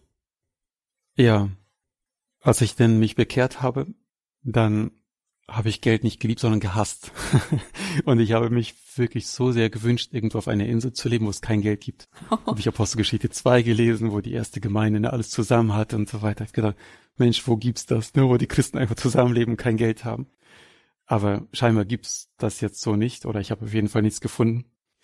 Ja, als ich denn mich bekehrt habe, dann habe ich Geld nicht geliebt, sondern gehasst. Und ich habe mich wirklich so sehr gewünscht, irgendwo auf einer Insel zu leben, wo es kein Geld gibt. Habe ich Apostelgeschichte 2 gelesen, wo die erste Gemeinde alles zusammen hatte und so weiter. Ich habe gedacht, Mensch, wo gibt's das? Ne? Wo die Christen einfach zusammenleben und kein Geld haben. Aber scheinbar gibt's das jetzt so nicht, oder ich habe auf jeden Fall nichts gefunden.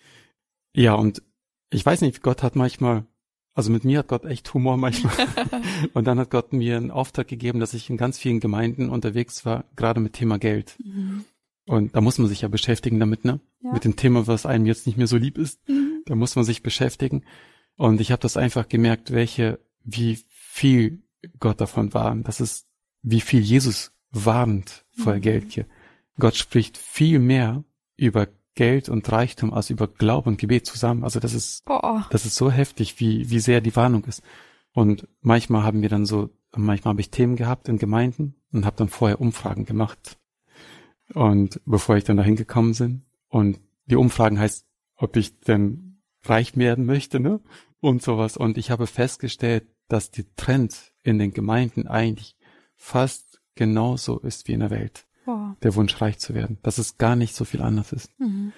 Ja, und ich weiß nicht, Gott hat manchmal, also mit mir hat Gott echt Humor manchmal. Und dann hat Gott mir einen Auftrag gegeben, dass ich in ganz vielen Gemeinden unterwegs war, gerade mit Thema Geld. Und da muss man sich ja beschäftigen damit, ne? Ja. Mit dem Thema, was einem jetzt nicht mehr so lieb ist. Da muss man sich beschäftigen. Und ich habe das einfach gemerkt, wie viel Gott davon warnt. Das ist, wie viel Jesus warnt vor Geldgier. Gott spricht viel mehr über Geld und Reichtum als über Glaube und Gebet zusammen. Also das ist so heftig, wie sehr die Warnung ist. Und manchmal habe ich Themen gehabt in Gemeinden und habe dann vorher Umfragen gemacht. Und bevor ich dann dahin gekommen bin. Und die Umfragen heißt, ob ich denn reich werden möchte, ne? Und sowas. Und ich habe festgestellt, dass der Trend in den Gemeinden eigentlich fast genauso ist wie in der Welt. Der Wunsch, reich zu werden. Dass es gar nicht so viel anders ist.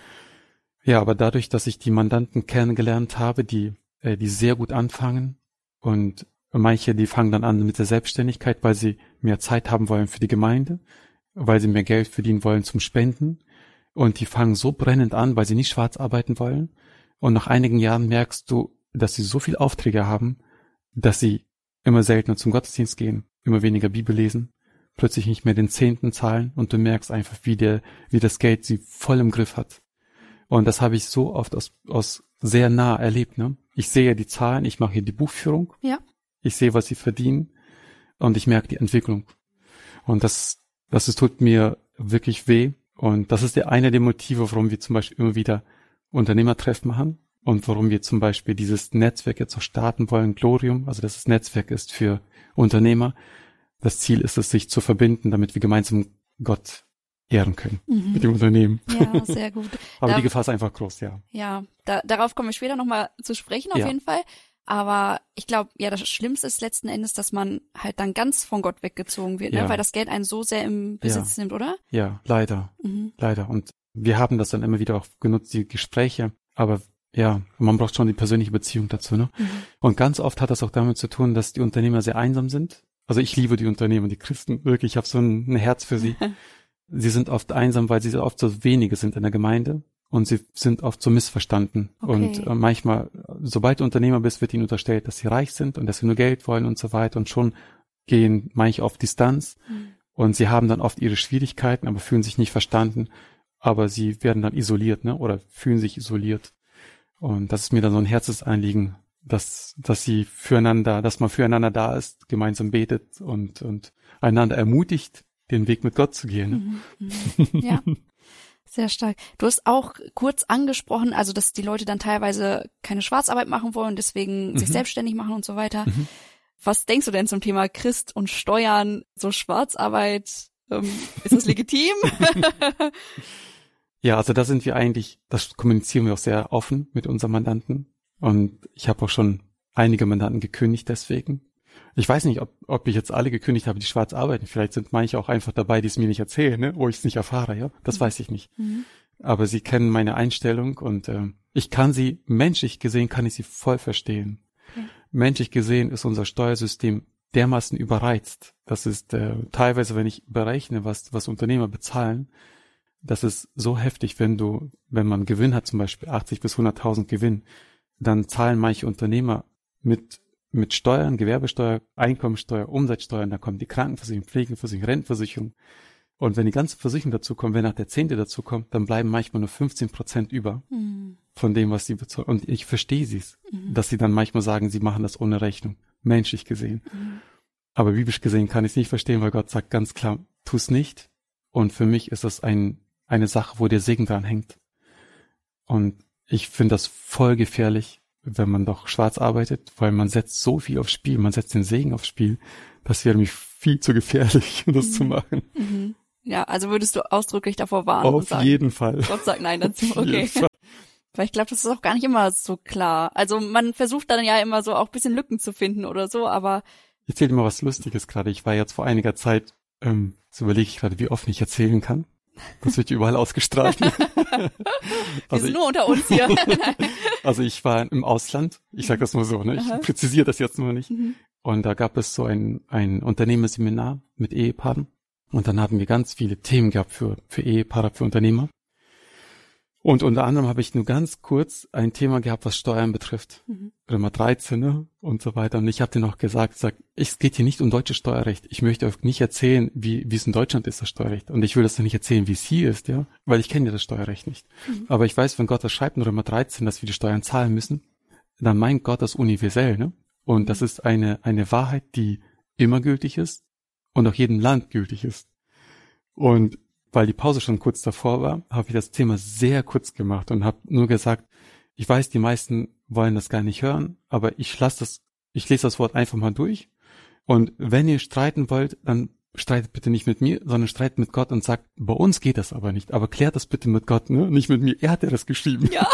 Ja, aber dadurch, dass ich die Mandanten kennengelernt habe, die sehr gut anfangen und manche, die fangen dann an mit der Selbstständigkeit, weil sie mehr Zeit haben wollen für die Gemeinde, weil sie mehr Geld verdienen wollen zum Spenden und die fangen so brennend an, weil sie nicht schwarz arbeiten wollen und nach einigen Jahren merkst du, dass sie so viel Aufträge haben, dass sie immer seltener zum Gottesdienst gehen, immer weniger Bibel lesen, plötzlich nicht mehr den 10. zahlen und du merkst einfach, wie das Geld sie voll im Griff hat. Und das habe ich so oft aus sehr nah erlebt, ne? Ich sehe die Zahlen, ich mache hier die Buchführung. Ja. Ich sehe, was sie verdienen und ich merke die Entwicklung. Und das tut mir wirklich weh. Und das ist einer der Motive, warum wir zum Beispiel immer wieder Unternehmertreffen machen und warum wir zum Beispiel dieses Netzwerk jetzt auch starten wollen, Glorium, also dass das Netzwerk ist für Unternehmer. Das Ziel ist es, sich zu verbinden, damit wir gemeinsam Gott ehren können mit dem Unternehmen. Ja, sehr gut. Aber die Gefahr ist einfach groß, ja. Ja, darauf kommen wir später nochmal zu sprechen, auf jeden Fall. Aber ich glaube, ja, das Schlimmste ist letzten Endes, dass man halt dann ganz von Gott weggezogen wird, ne? Weil das Geld einen so sehr im Besitz nimmt, oder? Ja, leider. Leider. Und wir haben das dann immer wieder auch genutzt, die Gespräche. Aber ja, man braucht schon die persönliche Beziehung dazu, ne? Und ganz oft hat das auch damit zu tun, dass die Unternehmer sehr einsam sind. Also ich liebe die Unternehmer, die Christen, wirklich, ich habe so ein Herz für sie. Sie sind oft einsam, weil sie oft so wenige sind in der Gemeinde und sie sind oft so missverstanden. Okay. Und manchmal sobald du Unternehmer bist, wird ihnen unterstellt, dass sie reich sind und dass sie nur Geld wollen und so weiter. Und schon gehen manche auf Distanz. Und sie haben dann oft ihre Schwierigkeiten, aber fühlen sich nicht verstanden. Aber sie werden dann isoliert, ne? Oder fühlen sich isoliert. Und das ist mir dann so ein Herzensanliegen, dass man füreinander da ist, gemeinsam betet und einander ermutigt, den Weg mit Gott zu gehen. Ne? Ja, sehr stark. Du hast auch kurz angesprochen, also dass die Leute dann teilweise keine Schwarzarbeit machen wollen, deswegen sich selbstständig machen und so weiter. Was denkst du denn zum Thema Christ und Steuern, so Schwarzarbeit? Ist das legitim? Ja, also das kommunizieren wir auch sehr offen mit unseren Mandanten. Und ich habe auch schon einige Mandanten gekündigt deswegen. Ich weiß nicht, ob ich jetzt alle gekündigt habe, die schwarz arbeiten. Vielleicht sind manche auch einfach dabei, die es mir nicht erzählen, ne? Wo ich es nicht erfahre, ja. Das weiß ich nicht. Aber sie kennen meine Einstellung und ich kann sie, menschlich gesehen, kann ich sie voll verstehen. Menschlich gesehen ist unser Steuersystem dermaßen überreizt. Das ist teilweise, wenn ich berechne, was Unternehmer bezahlen, das ist so heftig, wenn man Gewinn hat, zum Beispiel 80 bis 100.000 Gewinn, dann zahlen manche Unternehmer mit Steuern, Gewerbesteuer, Einkommensteuer, Umsatzsteuern, da kommt die Krankenversicherung, Pflegeversicherung, Rentenversicherung. Und wenn die ganze Versicherung dazu kommt, wenn nach der 10. dazu kommt, dann bleiben manchmal nur 15% über von dem, was sie bezahlen. Und ich verstehe dass sie dann manchmal sagen, sie machen das ohne Rechnung, menschlich gesehen. Aber biblisch gesehen kann ich es nicht verstehen, weil Gott sagt ganz klar, tu es nicht. Und für mich ist das eine Sache, wo der Segen dran hängt. Und ich finde das voll gefährlich, wenn man doch schwarz arbeitet, weil man setzt so viel aufs Spiel, man setzt den Segen aufs Spiel. Das wäre mir viel zu gefährlich, das zu machen. Ja, also würdest du ausdrücklich davor warnen? Auf jeden Fall. Gott sagt nein dazu, okay. Weil ich glaube, das ist auch gar nicht immer so klar. Also man versucht dann ja immer so auch ein bisschen Lücken zu finden oder so, aber... Ich erzähle dir mal was Lustiges gerade. Ich war jetzt vor einiger Zeit, so überlege ich gerade, wie oft ich erzählen kann. Das wird überall ausgestrahlt. Wir sind nur unter uns hier. Also ich war im Ausland, ich sage das mal so, ne? Ich präzisiere das jetzt nur nicht. Und da gab es so ein Unternehmerseminar mit Ehepaaren. Und dann hatten wir ganz viele Themen gehabt für Ehepaare, für Unternehmer. Und unter anderem habe ich nur ganz kurz ein Thema gehabt, was Steuern betrifft. Römer 13, ne? Und so weiter. Und ich habe denen auch gesagt, es geht hier nicht um deutsches Steuerrecht. Ich möchte euch nicht erzählen, wie es in Deutschland ist, das Steuerrecht. Und ich will das nicht erzählen, wie es hier ist, ja. Weil ich kenne ja das Steuerrecht nicht. Aber ich weiß, wenn Gott das schreibt in Römer 13, dass wir die Steuern zahlen müssen, dann meint Gott das universell, ne? Und das ist eine Wahrheit, die immer gültig ist und auch jedem Land gültig ist. Und weil die Pause schon kurz davor war, habe ich das Thema sehr kurz gemacht und habe nur gesagt, ich weiß, die meisten wollen das gar nicht hören, aber ich lese das Wort einfach mal durch. Und wenn ihr streiten wollt, dann streitet bitte nicht mit mir, sondern streitet mit Gott und sagt, bei uns geht das aber nicht, aber klärt das bitte mit Gott, ne? Nicht mit mir, er hat ja das geschrieben. Ja.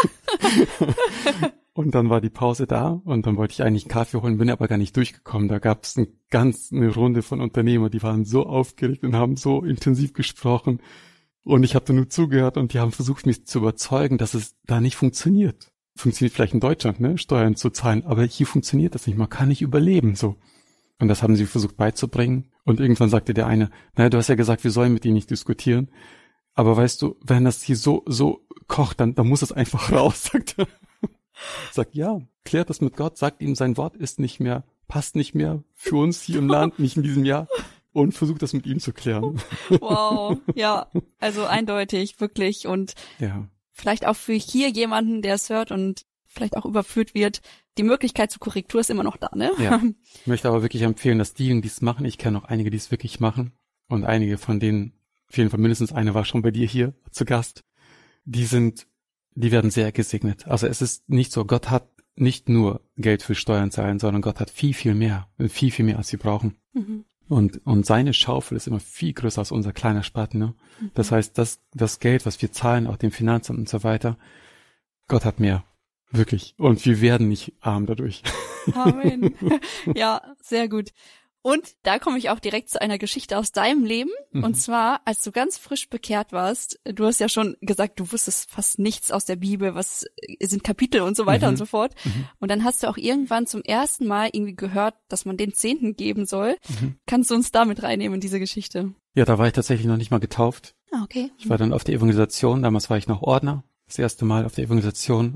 Und dann war die Pause da und dann wollte ich eigentlich einen Kaffee holen, bin aber gar nicht durchgekommen. Da gab es eine Runde von Unternehmern, die waren so aufgeregt und haben so intensiv gesprochen. Und ich habe da nur zugehört und die haben versucht, mich zu überzeugen, dass es da nicht funktioniert. Funktioniert vielleicht in Deutschland, ne, Steuern zu zahlen, aber hier funktioniert das nicht. Man kann nicht überleben, so. Und das haben sie versucht beizubringen. Und irgendwann sagte der eine, naja, du hast ja gesagt, wir sollen mit ihnen nicht diskutieren. Aber weißt du, wenn das hier so kocht, dann muss es einfach raus, sagt er. Sagt, ja, klärt das mit Gott, sagt ihm, sein Wort ist nicht mehr, passt nicht mehr für uns hier im Land, nicht in diesem Jahr. Und versucht das mit ihm zu klären. Wow, ja, also eindeutig, wirklich. Und ja. Vielleicht auch für hier jemanden, der es hört und vielleicht auch überführt wird, die Möglichkeit zur Korrektur ist immer noch da, ne? Ja. Ich möchte aber wirklich empfehlen, dass diejenigen, die es machen, ich kenne auch einige, die es wirklich machen. Und einige von denen, auf jeden Fall mindestens eine war schon bei dir hier zu Gast, die werden sehr gesegnet. Also es ist nicht so, Gott hat nicht nur Geld für Steuern zahlen, sondern Gott hat viel, viel mehr, als wir brauchen. Und seine Schaufel ist immer viel größer als unser kleiner Spaten, ne? Das heißt, das Geld, was wir zahlen, auch dem Finanzamt und so weiter, Gott hat mehr. Wirklich. Und wir werden nicht arm dadurch. Amen. Ja, sehr gut. Und da komme ich auch direkt zu einer Geschichte aus deinem Leben. Und zwar, als du ganz frisch bekehrt warst, du hast ja schon gesagt, du wusstest fast nichts aus der Bibel, was sind Kapitel und so weiter und so fort. Und dann hast du auch irgendwann zum ersten Mal irgendwie gehört, dass man den Zehnten geben soll. Kannst du uns da mit reinnehmen in diese Geschichte? Ja, da war ich tatsächlich noch nicht mal getauft. Ah, okay. Ich war dann auf der Evangelisation, damals war ich noch Ordner, das erste Mal auf der Evangelisation und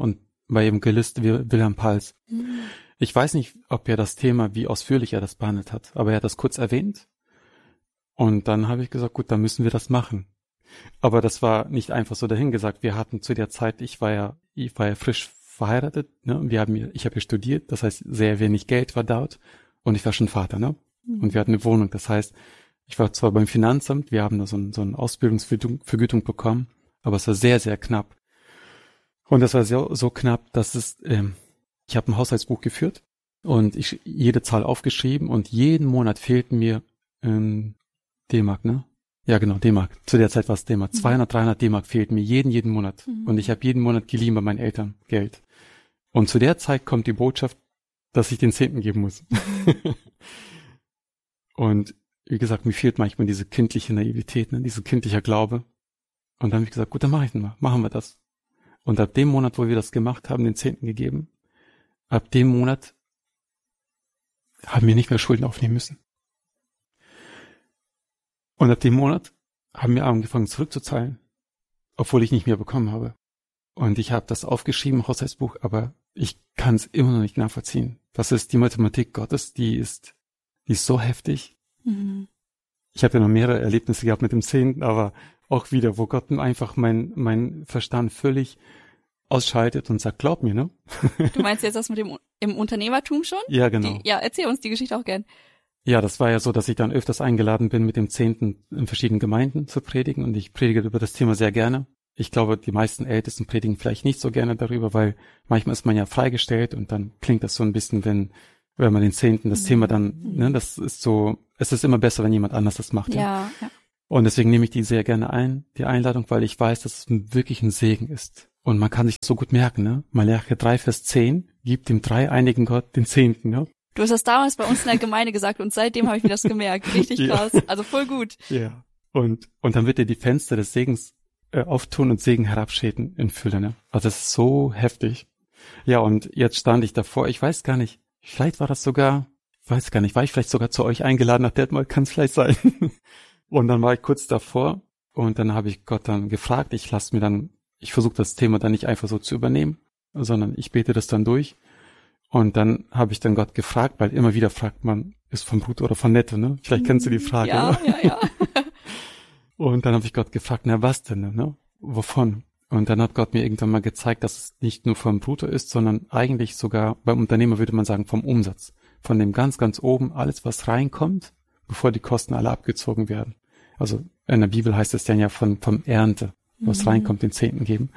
bei Evangelist Wilhelm Pals. Ich weiß nicht, ob er das Thema, wie ausführlich er das behandelt hat, aber er hat das kurz erwähnt. Und dann habe ich gesagt, gut, dann müssen wir das machen. Aber das war nicht einfach so dahingesagt. Wir hatten zu der Zeit, ich war ja frisch verheiratet, ne? Und ich habe ja studiert, das heißt, sehr wenig Geld war dort. Und ich war schon Vater, ne? Und wir hatten eine Wohnung. Das heißt, ich war zwar beim Finanzamt, wir haben da so eine Ausbildungsvergütung bekommen, aber es war sehr, sehr knapp. Und das war so knapp, dass ich habe ein Haushaltsbuch geführt und ich jede Zahl aufgeschrieben und jeden Monat fehlten mir D-Mark, ne? Ja, genau, D-Mark. Zu der Zeit war es D-Mark. 200, 300 D-Mark fehlten mir jeden Monat. Und ich habe jeden Monat geliehen bei meinen Eltern Geld. Und zu der Zeit kommt die Botschaft, dass ich den 10. geben muss. Und wie gesagt, mir fehlt manchmal diese kindliche Naivität, ne? Dieser kindliche Glaube. Und dann habe ich gesagt, gut, dann machen wir das. Und ab dem Monat, wo wir das gemacht haben, den 10. gegeben, ab dem Monat haben wir nicht mehr Schulden aufnehmen müssen. Und ab dem Monat haben wir angefangen zurückzuzahlen, obwohl ich nicht mehr bekommen habe. Und ich habe das aufgeschrieben, Haushaltsbuch, aber ich kann es immer noch nicht nachvollziehen. Das ist die Mathematik Gottes, die ist so heftig. Ich habe ja noch mehrere Erlebnisse gehabt mit dem 10., aber auch wieder, wo Gott einfach mein Verstand völlig ausschaltet und sagt, glaub mir, ne? Du meinst jetzt das mit dem im Unternehmertum schon? Ja, genau. Erzähl uns die Geschichte auch gern. Ja, das war ja so, dass ich dann öfters eingeladen bin, mit dem 10. in verschiedenen Gemeinden zu predigen und ich predige über das Thema sehr gerne. Ich glaube, die meisten Ältesten predigen vielleicht nicht so gerne darüber, weil manchmal ist man ja freigestellt und dann klingt das so ein bisschen, wenn man den 10. das Thema dann, ne, das ist so, es ist immer besser, wenn jemand anders das macht. Ja. Und deswegen nehme ich die sehr gerne ein, die Einladung, weil ich weiß, dass es wirklich ein Segen ist. Und man kann sich so gut merken, ne? Malachi 3, Vers 10 gibt dem dreieinigen Gott den 10., ne? Du hast das damals bei uns in der Gemeinde gesagt und seitdem habe ich mir das gemerkt. Richtig krass. Also voll gut. Ja. Und dann wird dir die Fenster des Segens auftun und Segen herabschäden in Fülle, ne? Also das ist so heftig. Ja, und jetzt stand ich davor, ich weiß gar nicht, vielleicht war das sogar, war ich vielleicht sogar zu euch eingeladen nach Detmold, kann es vielleicht sein. Und dann war ich kurz davor und dann habe ich Gott dann gefragt, ich versuche das Thema dann nicht einfach so zu übernehmen, sondern ich bete das dann durch. Und dann habe ich dann Gott gefragt, weil immer wieder fragt man, ist von Brutto oder von Netto, ne? Vielleicht kennst du die Frage. Ja. Und dann habe ich Gott gefragt, na was denn, ne? Wovon? Und dann hat Gott mir irgendwann mal gezeigt, dass es nicht nur vom Brutto ist, sondern eigentlich sogar, beim Unternehmer würde man sagen, vom Umsatz. Von dem ganz, ganz oben, alles was reinkommt, bevor die Kosten alle abgezogen werden. Also in der Bibel heißt es dann ja vom Ernte, was reinkommt, den 10. geben.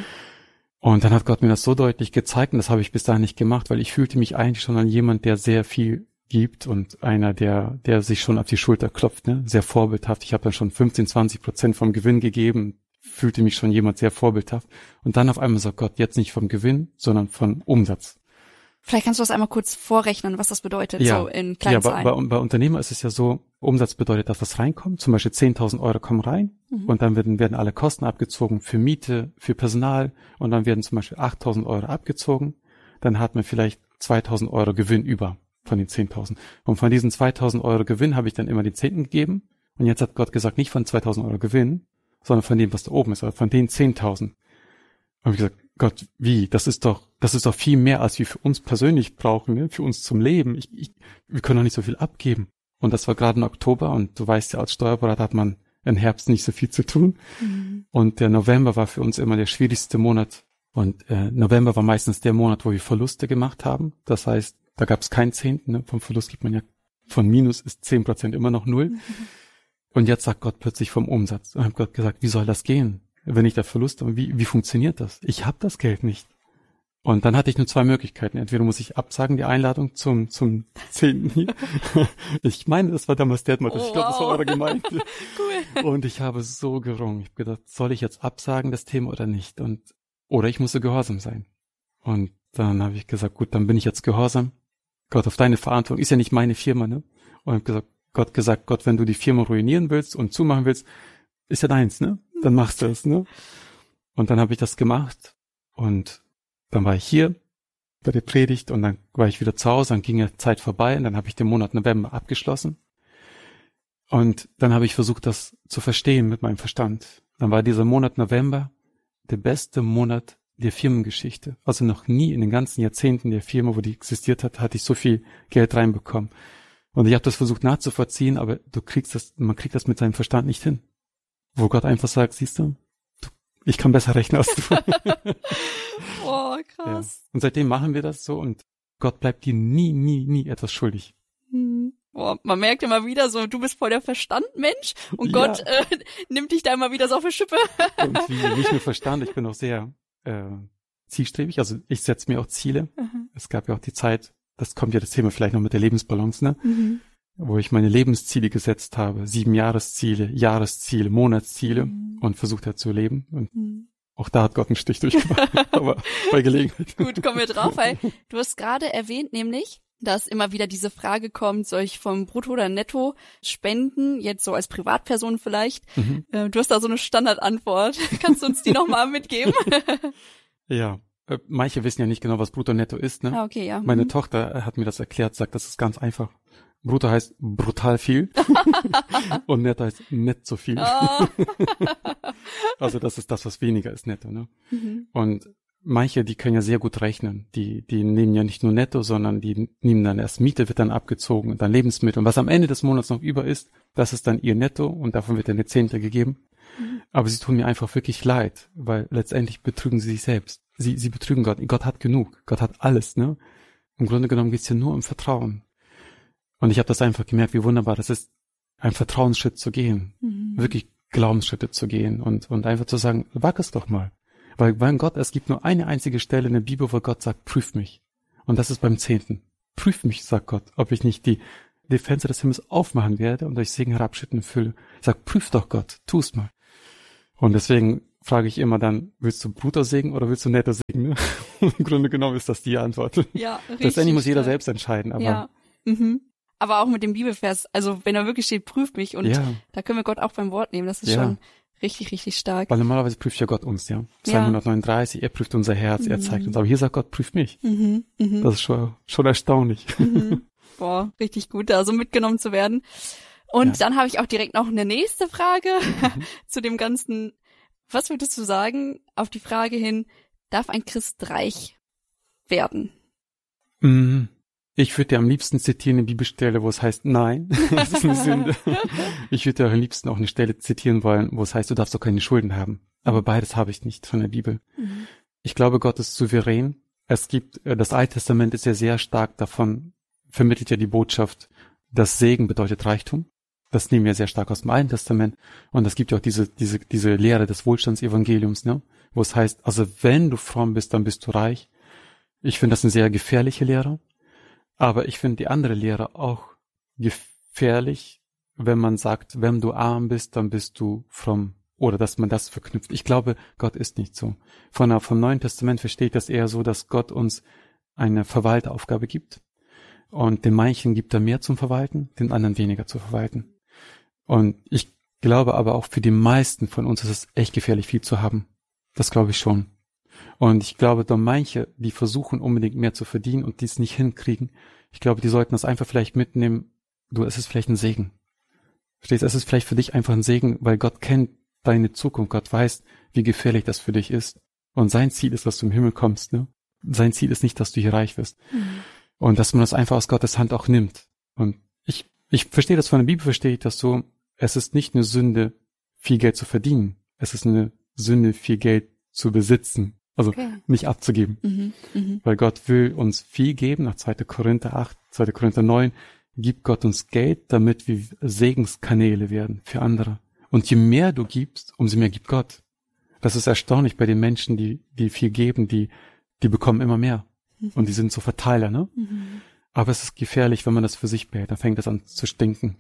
Und dann hat Gott mir das so deutlich gezeigt und das habe ich bis dahin nicht gemacht, weil ich fühlte mich eigentlich schon an jemand, der sehr viel gibt und einer, der sich schon auf die Schulter klopft, ne? Sehr vorbildhaft. Ich habe dann schon 15-20% vom Gewinn gegeben, fühlte mich schon jemand sehr vorbildhaft. Und dann auf einmal sagt Gott, jetzt nicht vom Gewinn, sondern von Umsatz. Vielleicht kannst du das einmal kurz vorrechnen, was das bedeutet, so in kleinen Zahlen. Ja, bei Unternehmer ist es ja so, Umsatz bedeutet, dass was reinkommt. Zum Beispiel 10.000 Euro kommen rein und dann werden alle Kosten abgezogen für Miete, für Personal und dann werden zum Beispiel 8.000 Euro abgezogen. Dann hat man vielleicht 2.000 Euro Gewinn über von den 10.000. Und von diesen 2.000 Euro Gewinn habe ich dann immer den 10. gegeben. Und jetzt hat Gott gesagt, nicht von 2.000 Euro Gewinn, sondern von dem, was da oben ist, aber von den 10.000. Und ich gesagt, Gott, wie? Das ist doch viel mehr, als wir für uns persönlich brauchen, ne? Für uns zum Leben. Wir können doch nicht so viel abgeben. Und das war gerade im Oktober und du weißt ja, als Steuerberater hat man im Herbst nicht so viel zu tun. Und der November war für uns immer der schwierigste Monat. Und November war meistens der Monat, wo wir Verluste gemacht haben. Das heißt, da gab es keinen 10. Ne? Vom Verlust gibt man ja, von Minus ist 10% immer noch 0. Und jetzt sagt Gott plötzlich vom Umsatz. Und ich habe Gott gesagt, wie soll das gehen? Wenn ich da Verlust habe, wie funktioniert das? Ich habe das Geld nicht. Und dann hatte ich nur 2 Möglichkeiten. Entweder muss ich absagen, die Einladung zum 10. hier. Ich meine, das war damals Detmold. Ich glaube, das war eure Gemeinde. Cool. Und ich habe so gerungen. Ich habe gedacht, soll ich jetzt absagen, das Thema oder nicht? Oder ich musste gehorsam sein. Und dann habe ich gesagt, gut, dann bin ich jetzt gehorsam. Gott, auf deine Verantwortung. Ist ja nicht meine Firma, ne? Und habe gesagt, Gott, wenn du die Firma ruinieren willst und zumachen willst, ist ja deins, ne? Dann machst du es, ne? Und dann habe ich das gemacht und dann war ich hier bei der Predigt und dann war ich wieder zu Hause, dann ging ja Zeit vorbei und dann habe ich den Monat November abgeschlossen. Und dann habe ich versucht, das zu verstehen mit meinem Verstand. Dann war dieser Monat November der beste Monat der Firmengeschichte. Also noch nie in den ganzen Jahrzehnten der Firma, wo die existiert hat, hatte ich so viel Geld reinbekommen. Und ich habe das versucht nachzuvollziehen, aber man kriegt das mit seinem Verstand nicht hin. Wo Gott einfach sagt, siehst du, ich kann besser rechnen als du. Oh, krass. Ja. Und seitdem machen wir das so und Gott bleibt dir nie etwas schuldig. Boah, man merkt immer wieder so, du bist voll der Verstandmensch und Gott nimmt dich da immer wieder so auf die Schippe. Und nicht nur Verstand, ich bin auch sehr zielstrebig, also ich setze mir auch Ziele. Es gab ja auch die Zeit, das kommt ja das Thema vielleicht noch mit der Lebensbalance, ne? Wo ich meine Lebensziele gesetzt habe, 7 Jahresziele, Jahresziele, Monatsziele und versucht habe zu leben. Und auch da hat Gott einen Stich durchgemacht, aber bei Gelegenheit. Gut, kommen wir drauf, weil du hast gerade erwähnt, nämlich, dass immer wieder diese Frage kommt, soll ich vom Brutto oder Netto spenden, jetzt so als Privatperson vielleicht? Du hast da so eine Standardantwort. Kannst du uns die nochmal mitgeben? Ja, manche wissen ja nicht genau, was Brutto und Netto ist, ne? Ah, okay, ja. Meine Tochter hat mir das erklärt, sagt, das ist ganz einfach. Brutto heißt brutal viel und Netto heißt nicht so viel. Oh. Also das ist das, was weniger ist, Netto, ne? Und manche, die können ja sehr gut rechnen. Die nehmen ja nicht nur Netto, sondern die nehmen dann erst Miete, wird dann abgezogen und dann Lebensmittel. Und was am Ende des Monats noch über ist, das ist dann ihr Netto und davon wird dann eine Zehnte gegeben. Aber sie tun mir einfach wirklich leid, weil letztendlich betrügen sie sich selbst. Sie betrügen Gott. Gott hat genug. Gott hat alles, ne? Im Grunde genommen geht's hier nur um Vertrauen. Und ich habe das einfach gemerkt, wie wunderbar das ist, einen Vertrauensschritt zu gehen. Wirklich Glaubensschritte zu gehen und einfach zu sagen, wag es doch mal. Weil beim Gott, es gibt nur eine einzige Stelle in der Bibel, wo Gott sagt, prüf mich. Und das ist beim 10. Prüf mich, sagt Gott, ob ich nicht die Fenster des Himmels aufmachen werde und durch Segen herabschütten fülle. Ich sag, prüf doch Gott, tu's mal. Und deswegen frage ich immer dann, willst du Brutto-Segen oder willst du Netto-Segen? Ne? Im Grunde genommen ist das die Antwort. Ja, richtig. Letztendlich muss jeder selbst entscheiden. Aber ja. Aber auch mit dem Bibelvers, also wenn er wirklich steht, prüft mich und da können wir Gott auch beim Wort nehmen, das ist schon richtig, richtig stark. Weil normalerweise prüft ja Gott uns, ja. Psalm 139, er prüft unser Herz, er zeigt uns. Aber hier sagt Gott, prüft mich. Das ist schon erstaunlich. Boah, richtig gut, da so mitgenommen zu werden. Und dann habe ich auch direkt noch eine nächste Frage zu dem Ganzen. Was würdest du sagen auf die Frage hin, darf ein Christ reich werden? Ich würde dir am liebsten zitieren eine Bibelstelle, wo es heißt, nein, das ist eine Sünde. Ich würde dir am liebsten auch eine Stelle zitieren wollen, wo es heißt, du darfst doch keine Schulden haben. Aber beides habe ich nicht von der Bibel. Ich glaube, Gott ist souverän. Es gibt, das Alte Testament ist ja sehr stark davon, vermittelt ja die Botschaft, dass Segen bedeutet Reichtum. Das nehmen wir sehr stark aus dem Alten Testament. Und es gibt ja auch diese Lehre des Wohlstandsevangeliums, ne? Wo es heißt, also wenn du fromm bist, dann bist du reich. Ich finde das eine sehr gefährliche Lehre. Aber ich finde die andere Lehre auch gefährlich, wenn man sagt, wenn du arm bist, dann bist du fromm. Oder dass man das verknüpft. Ich glaube, Gott ist nicht so. Vom Neuen Testament verstehe ich das eher so, dass Gott uns eine Verwalteraufgabe gibt. Und den manchen gibt er mehr zum Verwalten, den anderen weniger zu verwalten. Und ich glaube aber auch für die meisten von uns ist es echt gefährlich, viel zu haben. Das glaube ich schon. Und ich glaube, da manche, die versuchen unbedingt mehr zu verdienen und dies nicht hinkriegen, ich glaube, die sollten das einfach vielleicht mitnehmen, es ist vielleicht ein Segen. Verstehst du, es ist vielleicht für dich einfach ein Segen, weil Gott kennt deine Zukunft, Gott weiß, wie gefährlich das für dich ist. Und sein Ziel ist, dass du im Himmel kommst, ne? Sein Ziel ist nicht, dass du hier reich wirst. Und dass man das einfach aus Gottes Hand auch nimmt. Und ich verstehe das von der Bibel, verstehe ich das so, es ist nicht eine Sünde, viel Geld zu verdienen. Es ist eine Sünde, viel Geld zu besitzen. Also nicht abzugeben. Weil Gott will uns viel geben. Nach 2. Korinther 8, 2. Korinther 9 gibt Gott uns Geld, damit wir Segenskanäle werden für andere. Und je mehr du gibst, umso mehr gibt Gott. Das ist erstaunlich bei den Menschen, die viel geben, die bekommen immer mehr. Und die sind so Verteiler, ne? Aber es ist gefährlich, wenn man das für sich behält. Dann fängt das an zu stinken.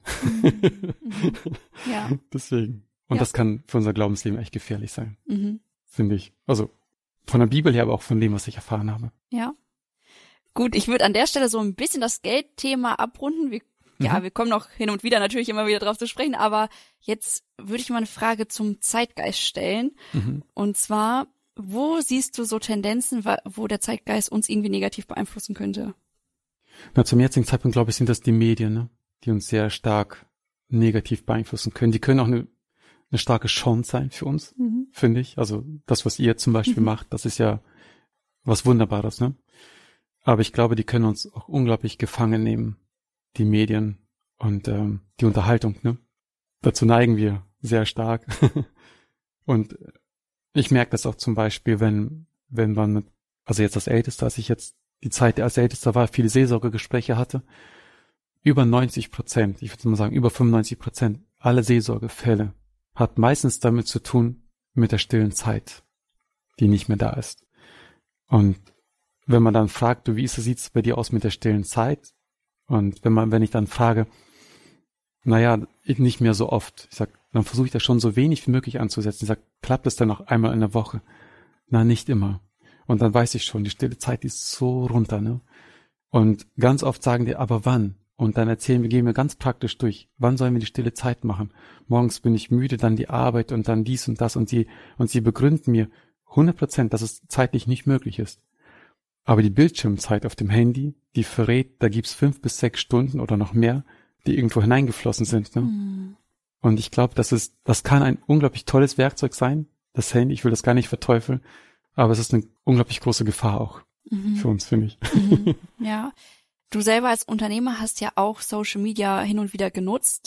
Ja. Deswegen. Und das kann für unser Glaubensleben echt gefährlich sein. Finde ich. Also von der Bibel her, aber auch von dem, was ich erfahren habe. Ja. Gut, ich würde an der Stelle so ein bisschen das Geldthema abrunden. Wir kommen noch hin und wieder natürlich immer wieder drauf zu sprechen, aber jetzt würde ich mal eine Frage zum Zeitgeist stellen. Und zwar, wo siehst du so Tendenzen, wo der Zeitgeist uns irgendwie negativ beeinflussen könnte? Na, zum jetzigen Zeitpunkt, glaube ich, sind das die Medien, ne? Die uns sehr stark negativ beeinflussen können. Die können auch eine starke Chance sein für uns, finde ich. Also das, was ihr zum Beispiel macht, das ist ja was Wunderbares, ne? Aber ich glaube, die können uns auch unglaublich gefangen nehmen, die Medien und die Unterhaltung, ne? Dazu neigen wir sehr stark. Und ich merke das auch zum Beispiel, wenn man, also jetzt als Ältester, als ich jetzt die Zeit als Ältester war, viele Seelsorgegespräche hatte, über 90%, ich würde mal sagen über 95% aller Seelsorgefälle hat meistens damit zu tun mit der stillen Zeit, die nicht mehr da ist. Und wenn man dann fragt, du, sieht's bei dir aus mit der stillen Zeit? Und wenn ich dann frage, naja, nicht mehr so oft, ich sag, dann versuche ich das schon so wenig wie möglich anzusetzen. Ich sag, klappt es dann noch einmal in der Woche? Na, nicht immer. Und dann weiß ich schon, die stille Zeit die ist so runter, ne? Und ganz oft sagen die, aber wann? Und dann gehen wir ganz praktisch durch. Wann sollen wir die stille Zeit machen? Morgens bin ich müde, dann die Arbeit und dann dies und das und sie begründen mir 100%, dass es zeitlich nicht möglich ist. Aber die Bildschirmzeit auf dem Handy, die verrät, da gibt's 5 bis 6 Stunden oder noch mehr, die irgendwo hineingeflossen sind, ne? Und ich glaube, das kann ein unglaublich tolles Werkzeug sein, das Handy. Ich will das gar nicht verteufeln, aber es ist eine unglaublich große Gefahr auch für uns, finde ich. Ja. Du selber als Unternehmer hast ja auch Social Media hin und wieder genutzt,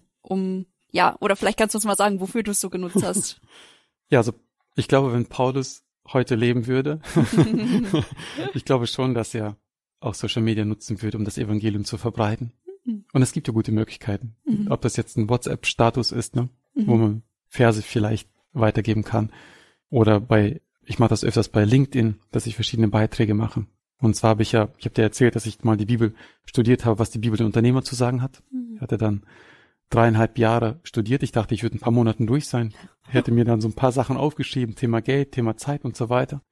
oder vielleicht kannst du uns mal sagen, wofür du es so genutzt hast. Ja, also ich glaube, wenn Paulus heute leben würde, ich glaube schon, dass er auch Social Media nutzen würde, um das Evangelium zu verbreiten. Und es gibt ja gute Möglichkeiten. Ob das jetzt ein WhatsApp-Status ist, ne, wo man Verse vielleicht weitergeben kann. Oder ich mache das öfters bei LinkedIn, dass ich verschiedene Beiträge mache. Und zwar ich habe dir erzählt, dass ich mal die Bibel studiert habe, was die Bibel den Unternehmer zu sagen hat. Ich hatte dann 3,5 Jahre studiert. Ich dachte, ich würde ein paar Monaten durch sein. Ich hätte mir dann so ein paar Sachen aufgeschrieben, Thema Geld, Thema Zeit und so weiter.